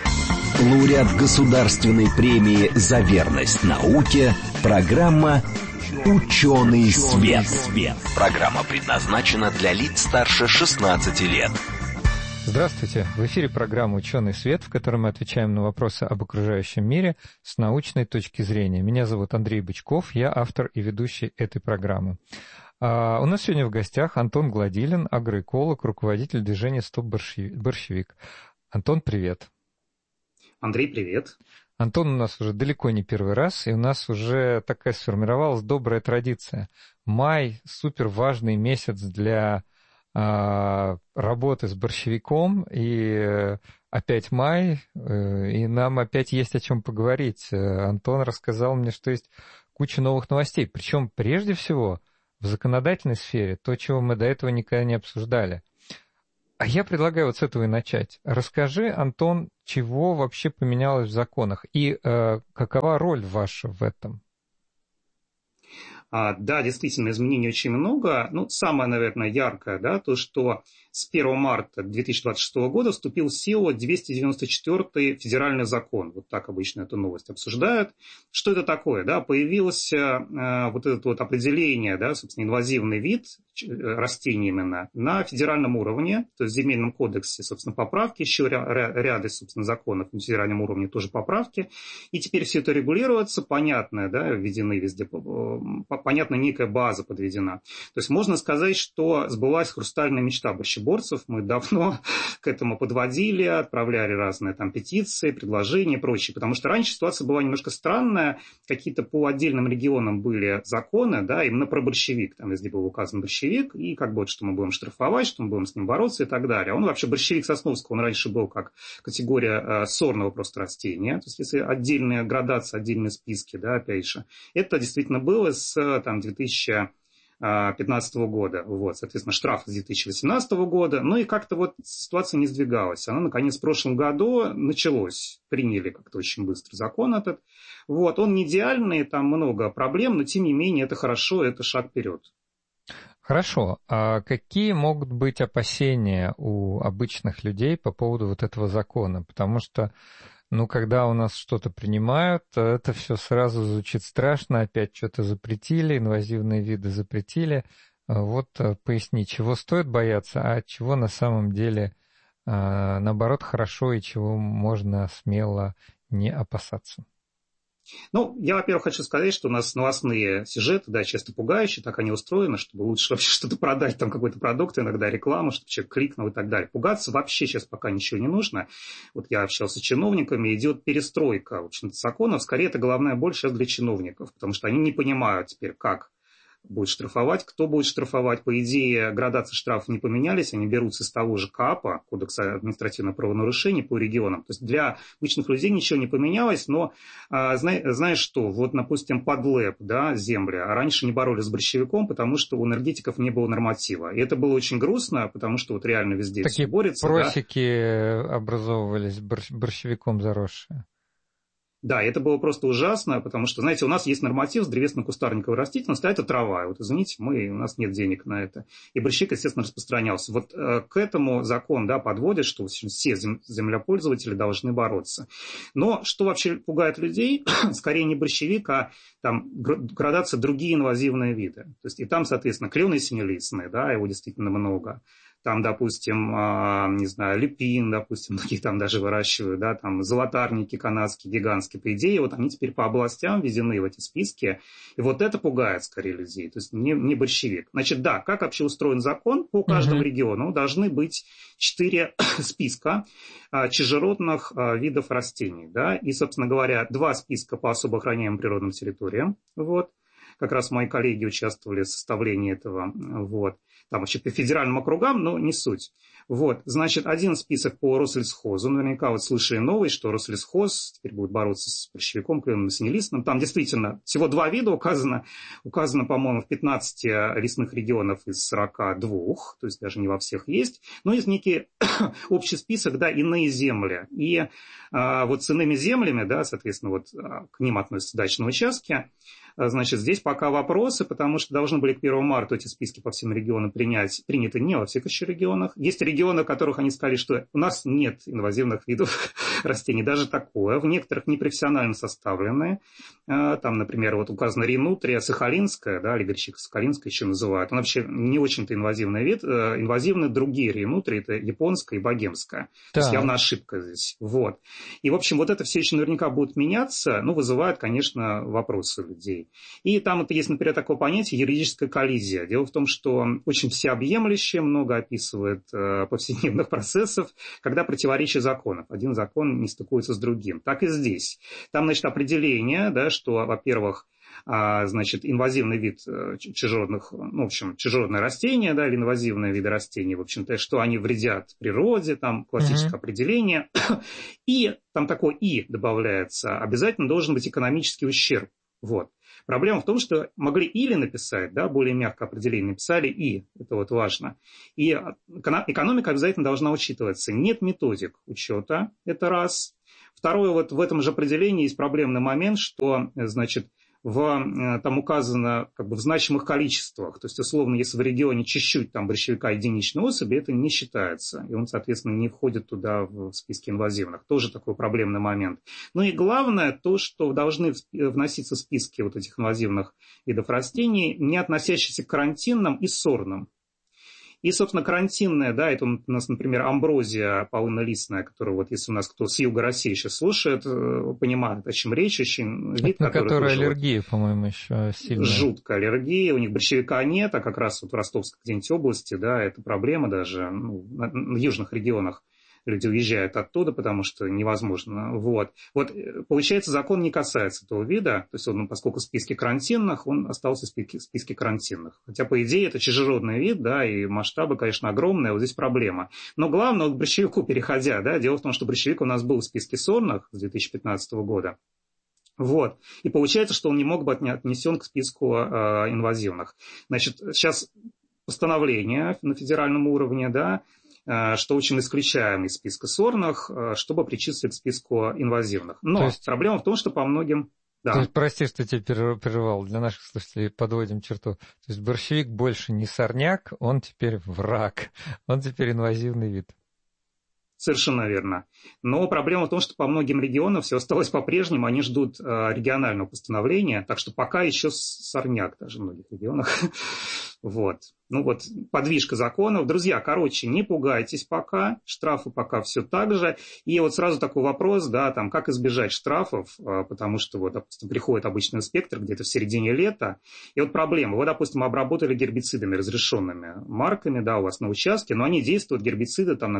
Лауреат государственной премии «За верность науке», программа «Ученый свет». Программа предназначена для лиц старше 16 лет. Здравствуйте! В эфире программа «Ученый свет», в которой мы отвечаем на вопросы об окружающем мире с научной точки зрения. Меня зовут Андрей Бычков, я автор и ведущий этой программы. У нас сегодня в гостях Антон Гладилин, агроэколог, руководитель движения «Стоп борщевик». Антон, привет! Андрей, привет! Антон у нас уже далеко не первый раз, и у нас уже такая сформировалась добрая традиция. Май – супер важный месяц для работы с борщевиком, и опять май, и нам опять есть о чем поговорить. Антон рассказал мне, что есть куча новых новостей, причем прежде всего в законодательной сфере, то, чего мы до этого никогда не обсуждали. А я предлагаю вот с этого и начать. Расскажи, Антон, чего вообще поменялось в законах и какова роль ваша в этом? Да, действительно, изменений очень много. Самое, наверное, яркое, да, то, что с 1 марта 2026 года вступил в силу 294-й федеральный закон. Вот так обычно эту новость обсуждают. Что это такое? Да? Появилось вот это вот определение, да, собственно, инвазивный вид растений именно на федеральном уровне, то есть в Земельном кодексе, собственно, поправки, еще ряды, собственно, законов на федеральном уровне тоже поправки. И теперь все это регулируется, понятно, да, введены везде, понятно, некая база подведена. То есть можно сказать, что сбылась хрустальная мечта борщеборцев. Мы давно к этому подводили, отправляли разные там петиции, предложения и прочее. Потому что раньше ситуация была немножко странная. Какие-то по отдельным регионам были законы, да, именно про борщевик. Там везде был указан борщевик, и как бы вот, что мы будем штрафовать, что мы будем с ним бороться и так далее. Он вообще, борщевик Сосновского, он раньше был как категория сорного просто растения. То есть если отдельные градации, отдельные списки, да, опять же, это действительно было с там 2015 года, вот, соответственно, штраф с 2018 года, и как-то вот ситуация не сдвигалась. Она, наконец, в прошлом году началось, приняли как-то очень быстро закон этот, вот, он не идеальный, там много проблем, но, тем не менее, это хорошо, это шаг вперед. Хорошо, а какие могут быть опасения у обычных людей по поводу вот этого закона? Потому что когда у нас что-то принимают, это все сразу звучит страшно, опять что-то запретили, инвазивные виды запретили. Вот поясни, чего стоит бояться, а чего на самом деле, наоборот, хорошо и чего можно смело не опасаться. Я, во-первых, хочу сказать, что у нас новостные сюжеты, да, часто пугающие, так они устроены, чтобы лучше вообще что-то продать, там какой-то продукт, иногда рекламу, чтобы человек кликнул и так далее. Пугаться вообще сейчас пока ничего не нужно. Вот я общался с чиновниками, идет перестройка, в общем-то, законов. Скорее, это головная боль сейчас для чиновников, потому что они не понимают теперь, как будет штрафовать, кто будет штрафовать. По идее, градации штрафов не поменялись, они берутся из того же КАПа, Кодекса административных правонарушений по регионам. То есть для обычных людей ничего не поменялось, но знаешь что, вот, допустим, подлэп, да, земля, раньше не боролись с борщевиком, потому что у энергетиков не было норматива. И это было очень грустно, потому что вот реально везде все борется. Такие просеки, да, образовывались борщевиком заросшие. Да, это было просто ужасно, потому что, знаете, у нас есть норматив с древесно-кустарниковой растительностью, а это трава. Вот, извините, у нас нет денег на это. И борщевик, естественно, распространялся. Вот к этому закон, да, подводит, что все землепользователи должны бороться. Но что вообще пугает людей? Скорее не борщевик, а там градация другие инвазивные виды. То есть и там, соответственно, клены синелистные, да, его действительно много. Там, допустим, не знаю, люпин, допустим, многие там даже выращивают, да, там золотарники канадские, гигантские. По идее, вот они теперь по областям введены в эти списки. И вот это пугает скорее людей. То есть не борщевик. Значит, да, как вообще устроен закон? По каждому региону должны быть 4 списка чужеродных видов растений, да, и, собственно говоря, 2 списка по особо охраняемым природным территориям, вот. Как раз мои коллеги участвовали в составлении этого, вот. Там вообще по федеральным округам, но не суть. Вот, значит, один список по Россельхозу. Наверняка вот слышали новость, что Россельхоз теперь будет бороться с борщевиком, кленом синелистным. Там действительно всего 2 вида указано, по-моему, в 15 лесных регионах из 42, то есть даже не во всех есть. Но есть некий общий список, да, иные земли. И вот с иными землями, да, соответственно, вот к ним относятся дачные участки. Значит, здесь пока вопросы, потому что должны были к 1 марта эти списки по всем регионам приняты не во всех еще регионах. Есть регионы, в которых они сказали, что у нас нет инвазивных видов растений, даже такое. В некоторых непрофессионально составленные. Там, например, вот указано ринутрия сахалинская, да, или гречика сахалинская еще называют. Она вообще не очень-то инвазивный вид. Инвазивны другие ринутрии, это японская и богемская. То есть явно ошибка здесь. Вот. И, в общем, вот это все еще наверняка будет меняться, ну, вызывает, конечно, вопросы у людей. И там вот есть, например, такое понятие юридическая коллизия. Дело в том, что очень всеобъемлюще, много описывает повседневных процессов, когда противоречие законов. Один закон не стыкуется с другим. Так и здесь. Там, значит, определение, да, что, во-первых, значит, инвазивный вид чужеродных, ну, в общем, чужеродные растения, да, или инвазивные виды растений, в общем-то, что они вредят природе, там классическое определение. И там такое «и» добавляется, обязательно должен быть экономический ущерб. Вот. Проблема в том, что могли или написать, да, более мягкое определение, написали и, это вот важно. И экономика обязательно должна учитываться. Нет методик учета, это раз. Второе, вот в этом же определении есть проблемный момент, что, значит, там указано как бы в значимых количествах. То есть, условно, если в регионе чуть-чуть там борщевика единичной особи, это не считается. И он, соответственно, не входит туда в списки инвазивных. Тоже такой проблемный момент. Ну и главное то, что должны вноситься в списки вот этих инвазивных видов растений, не относящиеся к карантинным и сорным. И, собственно, карантинная, да, это у нас, например, амброзия полынолистная, которая вот, если у нас кто с юга России сейчас слушает, понимает, о чем речь, очень вид, на который аллергия, по-моему, еще сильная. Жуткая аллергия, у них борщевика нет, а как раз вот в Ростовской где-нибудь области, да, это проблема даже, ну, в южных регионах. Люди уезжают оттуда, потому что невозможно. Вот. Вот, получается, закон не касается этого вида. То есть, он, поскольку в списке карантинных, он остался в списке карантинных. Хотя, по идее, это чужеродный вид, да, и масштабы, конечно, огромные. Вот здесь проблема. Но главное, вот к борщевику переходя, да, дело в том, что борщевик у нас был в списке сорных с 2015 года. Вот. И получается, что он не мог быть отнесен к списку инвазивных. Значит, сейчас постановление на федеральном уровне, да, что очень исключаем из списка сорных, чтобы причислить к списку инвазивных. Но есть, проблема в том, что по многим... Да. То есть, прости, что тебя прервал, для наших слушателей подводим черту. То есть борщевик больше не сорняк, он теперь враг, он теперь инвазивный вид. Совершенно верно. Но проблема в том, что по многим регионам все осталось по-прежнему, они ждут регионального постановления, так что пока еще сорняк даже в многих регионах. Вот. Ну вот, подвижка законов. Друзья, короче, не пугайтесь пока, штрафы пока все так же. И вот сразу такой вопрос, да, там, как избежать штрафов, потому что, вот, допустим, приходит обычный инспектор где-то в середине лета, и вот проблема, вот, допустим, обработали гербицидами, разрешенными марками, да, у вас на участке, но они действуют, гербициды, там, на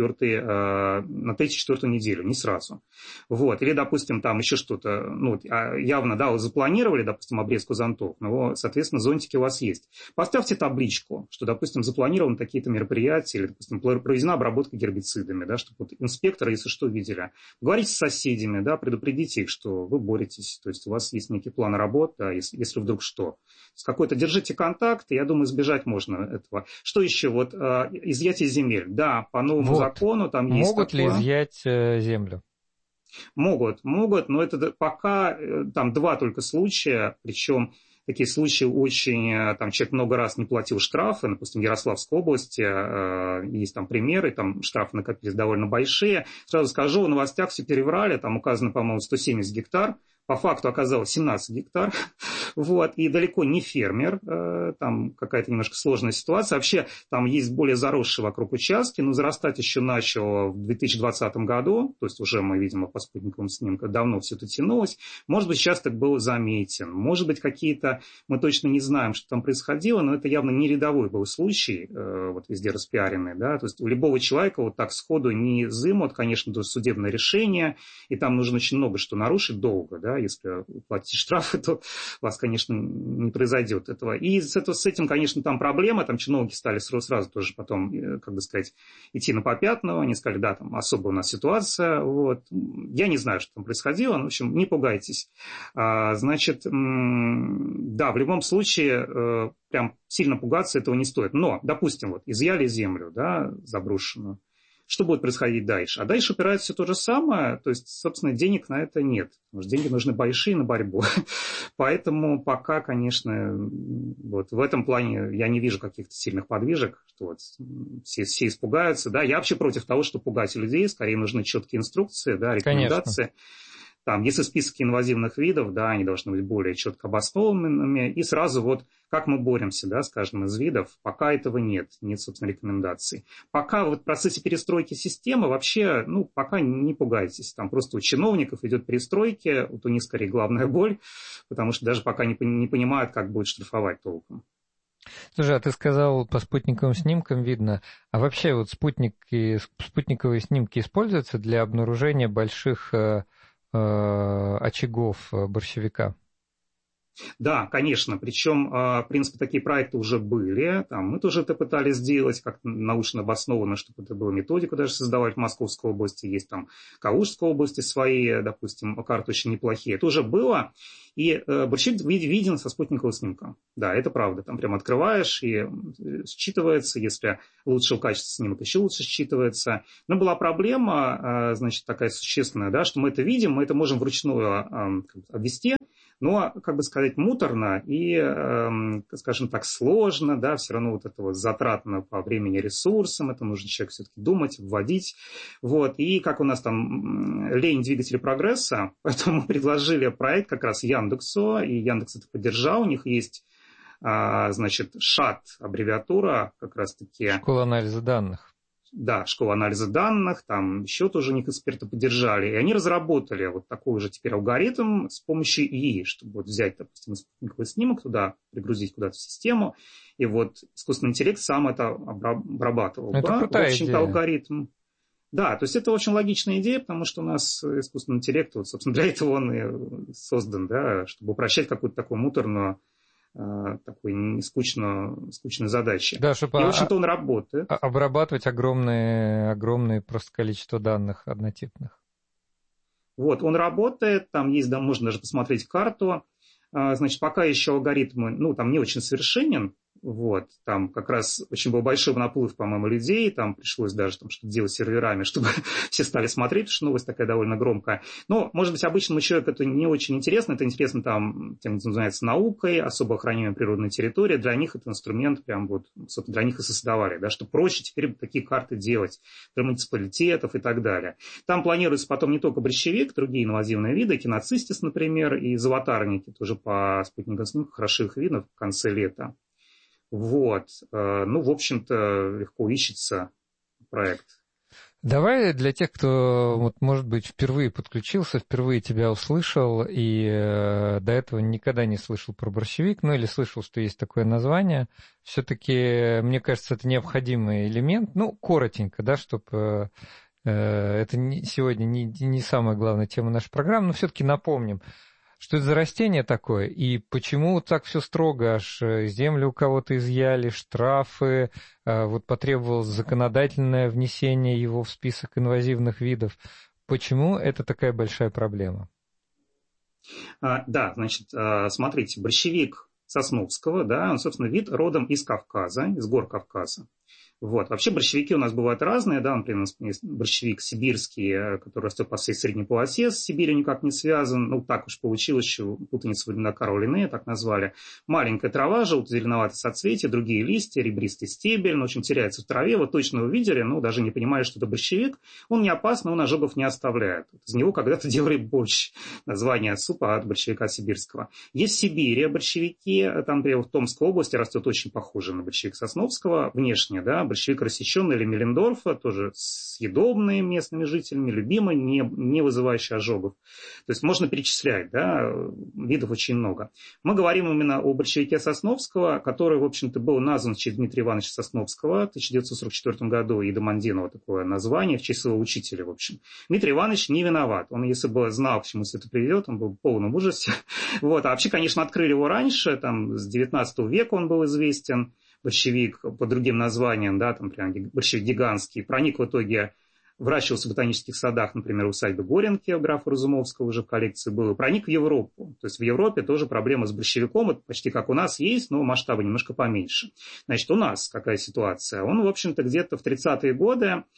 3-4 неделю, не сразу. Вот, или, допустим, там еще что-то, ну, явно, да, вы запланировали, допустим, обрезку зонтов, но, соответственно, зонтики у вас есть. Поставьте табличку, что, допустим, запланированы такие-то мероприятия, или, допустим, проведена обработка гербицидами, да, чтобы вот инспекторы, если что, видели. Говорите с соседями, да, предупредите их, что вы боретесь, то есть у вас есть некий план работы, да, если вдруг что. С какой-то держите контакт, я думаю, избежать можно этого. Что еще? Вот изъятие земель. Да, по новому закону там есть могут такое. Могут ли изъять землю? Могут, но это пока там 2 только случая, причем такие случаи очень, там человек много раз не платил штрафы, допустим, в Ярославской области есть там примеры, там штрафы накопились довольно большие. Сразу скажу, в новостях все переврали, там указано, по-моему, 170 гектар, по факту оказалось 17 гектар, вот, и далеко не фермер, там какая-то немножко сложная ситуация. Вообще, там есть более заросшие вокруг участки, но зарастать еще начало в 2020 году, то есть уже мы, видимо, по спутниковым снимкам давно все это тянулось. Может быть, участок был заметен, может быть, какие-то, мы точно не знаем, что там происходило, но это явно не рядовой был случай, вот везде распиаренный, да, то есть у любого человека вот так сходу не изымут, конечно, то судебное решение, и там нужно очень много что нарушить долго, да, если платить штрафы, то у вас, конечно, не произойдет этого. И с этим, конечно, там проблема, там чиновники стали сразу тоже потом, как бы сказать, идти на попятную, они сказали, да, там особая у нас ситуация, вот. Я не знаю, что там происходило, но, в общем, не пугайтесь. Значит, да, в любом случае, прям сильно пугаться этого не стоит. Но, допустим, вот, изъяли землю, да, заброшенную. Что будет происходить дальше? А дальше упирается все то же самое, то есть, собственно, денег на это нет. Потому что деньги нужны большие на борьбу. Поэтому пока, конечно, вот в этом плане я не вижу каких-то сильных подвижек, что вот все испугаются. Да? Я вообще против того, чтобы пугать людей, скорее нужны четкие инструкции, да, рекомендации. Конечно. Там, если списки инвазивных видов, да, они должны быть более четко обоснованными. И сразу вот как мы боремся, да, с каждым из видов, пока этого нет, собственно, рекомендаций. Пока вот в процессе перестройки системы вообще, пока не пугайтесь. Там просто у чиновников идет перестройки, вот у них скорее главная боль, потому что даже пока не понимают, как будет штрафовать толком. Слушай, а ты сказал, по спутниковым снимкам видно. А вообще вот спутниковые снимки используются для обнаружения больших очагов борщевика? Да, конечно. Причем, в принципе, такие проекты уже были. Мы тоже это пытались сделать, как научно обоснованно, чтобы это было методику даже создавать в Московской области. Есть там Калужской области свои, допустим, карты очень неплохие. Это уже было. И борщевик виден со спутникового снимка. Да, это правда. Там прям открываешь и считывается. Если лучшего качества снимок, еще лучше считывается. Но была проблема, значит, такая существенная, да, что мы это видим, мы это можем вручную обвести. Но, как бы сказать, муторно и, скажем так, сложно, да, все равно вот это вот затратно по времени ресурсам, это нужно человек все-таки думать, вводить, вот, и как у нас там лень двигателя прогресса, поэтому мы предложили проект как раз Яндексу, и Яндекс это поддержал, у них есть, значит, ШАТ, аббревиатура, как раз-таки. Школа анализа данных. Да, школа анализа данных, там еще тоже у них эксперты поддержали. И они разработали вот такой же теперь алгоритм с помощью ИИ, чтобы вот взять, допустим, спутниковый снимок туда, пригрузить куда-то в систему, и вот искусственный интеллект сам это обрабатывал. Это крутая в общем-то, идея. Алгоритм. Да, то есть это очень логичная идея, потому что у нас искусственный интеллект, вот, собственно, для этого он и создан, да, чтобы упрощать какую-то такую муторную, такой скучной задачи. Да, чтобы и, в общем-то, он работает. Обрабатывать огромное просто количество данных однотипных. Вот, он работает, там есть, да, можно даже посмотреть карту. Значит, пока еще алгоритм, там не очень совершенен. Вот, там как раз очень был большой наплыв, по-моему, людей, там пришлось даже там что-то делать с серверами, чтобы все стали смотреть, потому что новость такая довольно громкая. Но, может быть, обычному человеку это не очень интересно, это интересно там тем, кто занимается наукой, особо охраняемой природной территории, для них это инструмент прям вот, собственно, для них и создавали, да, что проще теперь такие карты делать для муниципалитетов и так далее. Там планируется потом не только борщевик, другие инвазивные виды, киноцистис, например, и золотарники, тоже по спутниковым снимкам хорошо их видно в конце лета. Вот, в общем-то, легко ищется проект. Давай для тех, кто, вот, может быть, впервые подключился, впервые тебя услышал и до этого никогда не слышал про борщевик, или слышал, что есть такое название, все-таки, мне кажется, это необходимый элемент, коротенько, да, чтобы это сегодня не самая главная тема нашей программы, но все-таки напомним. Что это за растение такое, и почему так все строго, аж землю у кого-то изъяли, штрафы, вот потребовалось законодательное внесение его в список инвазивных видов. Почему это такая большая проблема? Да, значит, смотрите, борщевик Сосновского, да, он, собственно, вид родом из Кавказа, из гор Кавказа. Вот. Вообще борщевики у нас бывают разные, да, например, у нас есть борщевик сибирский, который растет по всей средней полосе, с Сибирью никак не связан, так уж получилось, что путаница времена Карла Линнея, так назвали. Маленькая трава, желто-зеленоватое соцветие, другие листья, ребристый стебель, в общем, теряется в траве, вот точно увидели, даже не понимали, что это борщевик, он не опасный, он ожогов не оставляет. Из него когда-то делали борщ, название супа от борщевика сибирского. Есть в Сибири борщевики, там, например, в Томской области растет очень похоже на борщевик Сосновского, внешне, да, борщевик рассеченный или Меллендорфа, тоже съедобный местными жителями, любимый, не вызывающий ожогов. То есть можно перечислять, да, видов очень много. Мы говорим именно о борщевике Сосновского, который, в общем-то, был назван в честь Дмитрия Ивановича Сосновского в 1944 году, и Домандинова такое название, в честь своего учителя, в общем. Дмитрий Иванович не виноват. Он, если бы знал, к чему все это приведет, он был в полном ужасе. Вот. А вообще, конечно, открыли его раньше, там, с 19 века он был известен. Борщевик по другим названиям, да, там, прям борщевик гигантский, проник в итоге, выращивался в ботанических садах, например, усадьбы Горенки, у графа Разумовского уже в коллекции был, проник в Европу. То есть в Европе тоже проблема с борщевиком, это почти как у нас есть, но масштабы немножко поменьше. Значит, у нас какая ситуация? Он, в общем-то, где-то в 30-е годы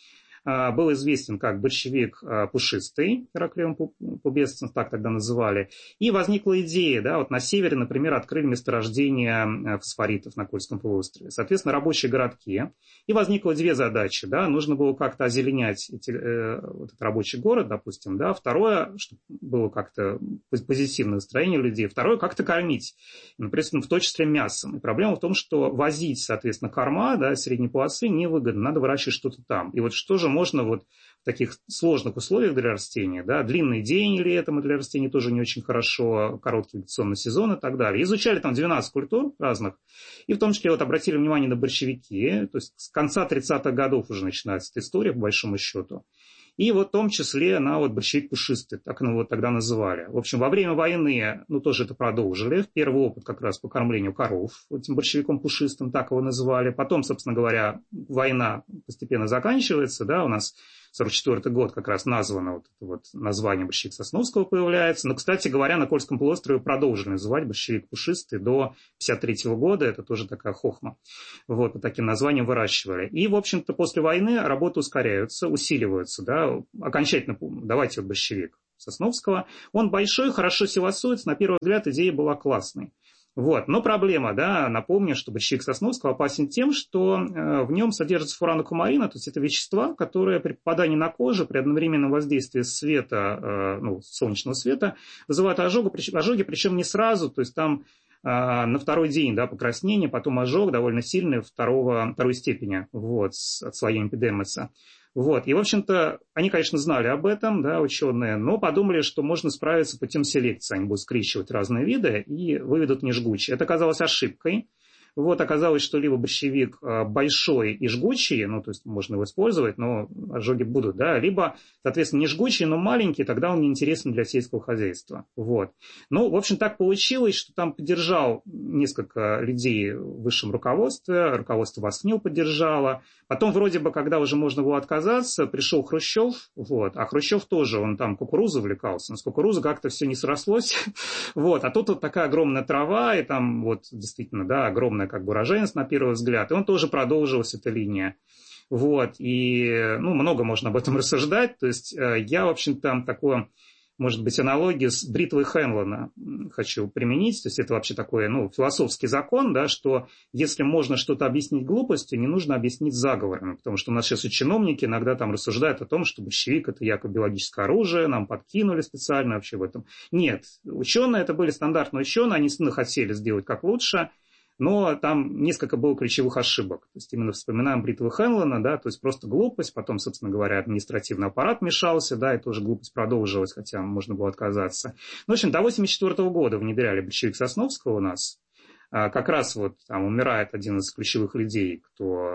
был известен как борщевик пушистый, Ираклион пубесценс, так тогда называли. И возникла идея, да, вот на севере, например, открыли месторождение фосфоритов на Кольском полуострове. Соответственно, рабочие городки. И возникло две задачи, да, нужно было как-то озеленять вот этот рабочий город, допустим, да. Второе, чтобы было как-то позитивное настроение людей. Второе, как-то кормить, например, в том числе мясом. И проблема в том, что возить, соответственно, корма, да, средней полосы невыгодно, надо выращивать что-то там. И вот что же можно вот в таких сложных условиях для растения, да, длинный день летом для растений тоже не очень хорошо, короткий вегетационный сезон и так далее. Изучали там 12 культур разных, и в том числе вот обратили внимание на борщевики, то есть с конца 30-х годов уже начинается эта история, по большому счету. И вот в том числе на вот борщевик пушистый, так его вот тогда называли. В общем, во время войны, ну, тоже это продолжили. Первый опыт как раз по кормлению коров этим борщевиком пушистым, так его называли. Потом, собственно говоря, война постепенно заканчивается, да, у нас 1944 год как раз названо вот это вот название борщевик Сосновского появляется. Но, кстати говоря, на Кольском полуострове продолжили называть борщевик пушистый до 1953 года. Это тоже такая хохма. Вот, по таким названиям выращивали. И, в общем-то, после войны работы ускоряются, усиливаются, да, окончательно, давайте вот борщевик Сосновского. Он большой, хорошо силосуется, на первый взгляд идея была классной. Вот. Но проблема, да, напомню, что борщевик Сосновского опасен тем, что в нем содержится фуранокумарина, то есть это вещества, которые при попадании на кожу, при одновременном воздействии света, солнечного света, вызывают ожоги, причем не сразу, то есть там на второй день, да, покраснение, потом ожог довольно сильный второй степени, вот, с отслоением эпидемиса. Вот. И, в общем-то, они, конечно, знали об этом, да, ученые, но подумали, что можно справиться путем селекции. Они будут скрещивать разные виды и выведут нежгучие. Это оказалось ошибкой. Вот, оказалось, что либо борщевик большой и жгучий, ну, то есть можно его использовать, но ожоги будут, да, либо, соответственно, не жгучий, но маленький, тогда он неинтересен для сельского хозяйства. Вот. Ну, в общем, так получилось, что там поддержал несколько людей в высшем руководстве, руководство ВОСНИЛ поддержало. Потом, вроде бы, когда уже можно было отказаться, пришел Хрущев, вот, а Хрущев тоже, он там кукурузой увлекался, но с кукурузой как-то все не срослось, вот, а тут вот такая огромная трава, и там вот действительно, да, огромная как бы урожайность на первый взгляд, и он тоже продолжилась, эта линия. Вот, и, ну, много можно об этом рассуждать, то есть я, в общем-то, такое, может быть, аналогию с бритвой Хенлона хочу применить, то есть это вообще такой, ну, философский закон, да, что если можно что-то объяснить глупостью, не нужно объяснить заговорами, потому что у нас сейчас и чиновники иногда там рассуждают о том, что борщевик – это якобы биологическое оружие, нам подкинули специально вообще в этом. Нет, ученые, это были стандартные ученые, они действительно хотели сделать как лучше, но там несколько было ключевых ошибок. То есть именно вспоминаем бритву Хенлона, да, то есть просто глупость, потом, собственно говоря, административный аппарат мешался, да, и тоже глупость продолжилась, хотя можно было отказаться. Ну, в общем, до 1984 года внедряли борщевик Сосновского у нас. Как раз вот там умирает один из ключевых людей,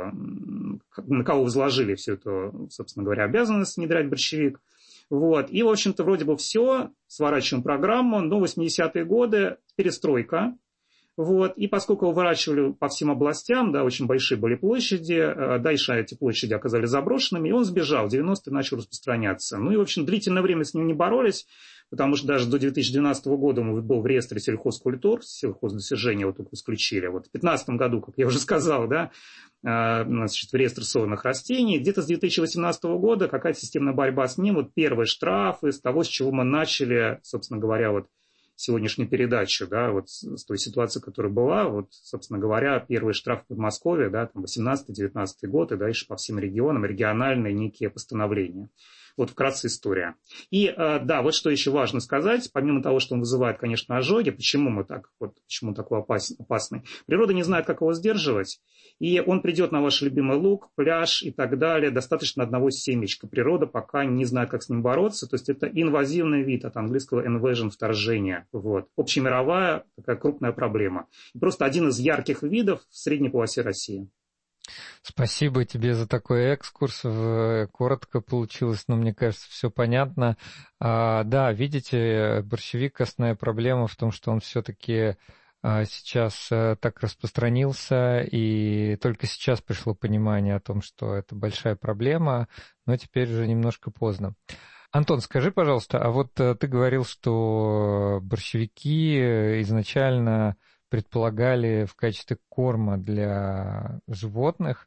на кого возложили всю эту, собственно говоря, обязанность внедрять борщевик. Вот. И, в общем-то, вроде бы все, сворачиваем программу, но 80-е годы перестройка. Вот. И поскольку его выращивали по всем областям, да, очень большие были площади, дальше эти площади оказались заброшенными, и он сбежал, в 90-е начал распространяться. Ну и, в общем, длительное время с ним не боролись, потому что даже до 2012 года он был в реестре сельхозкультур, сельхоздосяжения вот только исключили. Вот в 2015 году, как я уже сказал, да, значит, в реестр сорных растений. Где-то с 2018 года какая-то системная борьба с ним, вот первые штрафы, с того, с чего мы начали, собственно говоря, вот сегодняшнюю передачу, да, вот с той ситуации, которая была, вот, собственно говоря, первый штраф в Подмосковье, да, там 18-19 год, и дальше по всем регионам, региональные некие постановления. Вот вкратце история. И да, вот что еще важно сказать, помимо того, что он вызывает, конечно, ожоги, почему он такой опасный. Природа не знает, как его сдерживать, и он придет на ваш любимый луг, пляж и так далее, достаточно одного семечка. Природа пока не знает, как с ним бороться, то есть это инвазивный вид, от английского invasion, вторжение. Вот. Общемировая такая крупная проблема. И просто один из ярких видов в средней полосе России. Спасибо тебе за такой экскурс. Коротко получилось, но мне кажется, все понятно. Да, видите, борщевик, основная проблема в том, что он все-таки сейчас так распространился, и только сейчас пришло понимание о том, что это большая проблема, но теперь уже немножко поздно. Антон, скажи, пожалуйста, а вот ты говорил, что борщевики изначально предполагали в качестве корма для животных,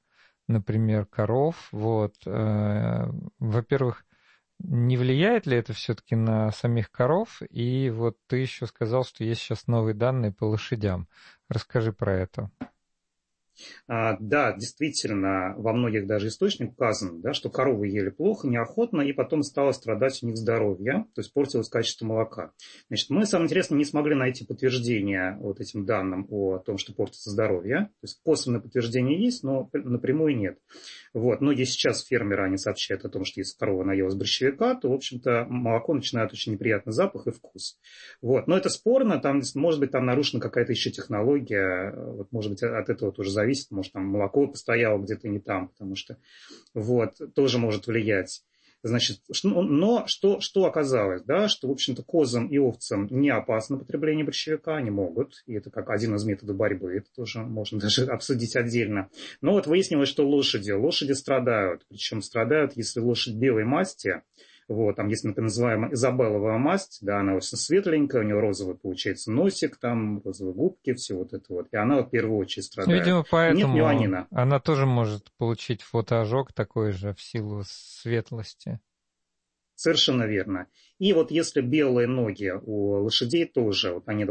например, коров. Вот. Во-первых, не влияет ли это все-таки на самих коров? И вот ты еще сказал, что есть сейчас новые данные по лошадям. Расскажи про это. Да, действительно, во многих даже источниках указано, да, что коровы ели плохо, неохотно, и потом стало страдать у них здоровье, то есть портилось качество молока. Значит, мы, самое интересное, не смогли найти подтверждение вот этим данным о том, что портится здоровье. То есть косвенное подтверждение есть, но напрямую нет. Вот. Многие сейчас фермеры, они сообщают о том, что если корова наелась борщевика, то, в общем-то, молоко начинает очень неприятный запах и вкус. Вот. Но это спорно, там, может быть, там нарушена какая-то еще технология, вот, может быть, от этого тоже зависит, может, там молоко постояло где-то не там, потому что, вот, тоже может влиять. Значит, но что оказалось, да, что, в общем-то, козам и овцам не опасно потребление борщевика, они могут, и это как один из методов борьбы, это тоже можно даже обсудить отдельно. Но вот выяснилось, что лошади страдают, причем страдают, если лошадь белой масти. Вот, там есть, например, называемая изабелловая масть, да, она очень светленькая, у нее розовый получается носик, там розовые губки, все вот это вот. И она вот в первую очередь страдает. Видимо, поэтому нет меланина. Она тоже может получить фотоожог такой же в силу светлости. Совершенно верно. И вот если белые ноги у лошадей тоже, вот они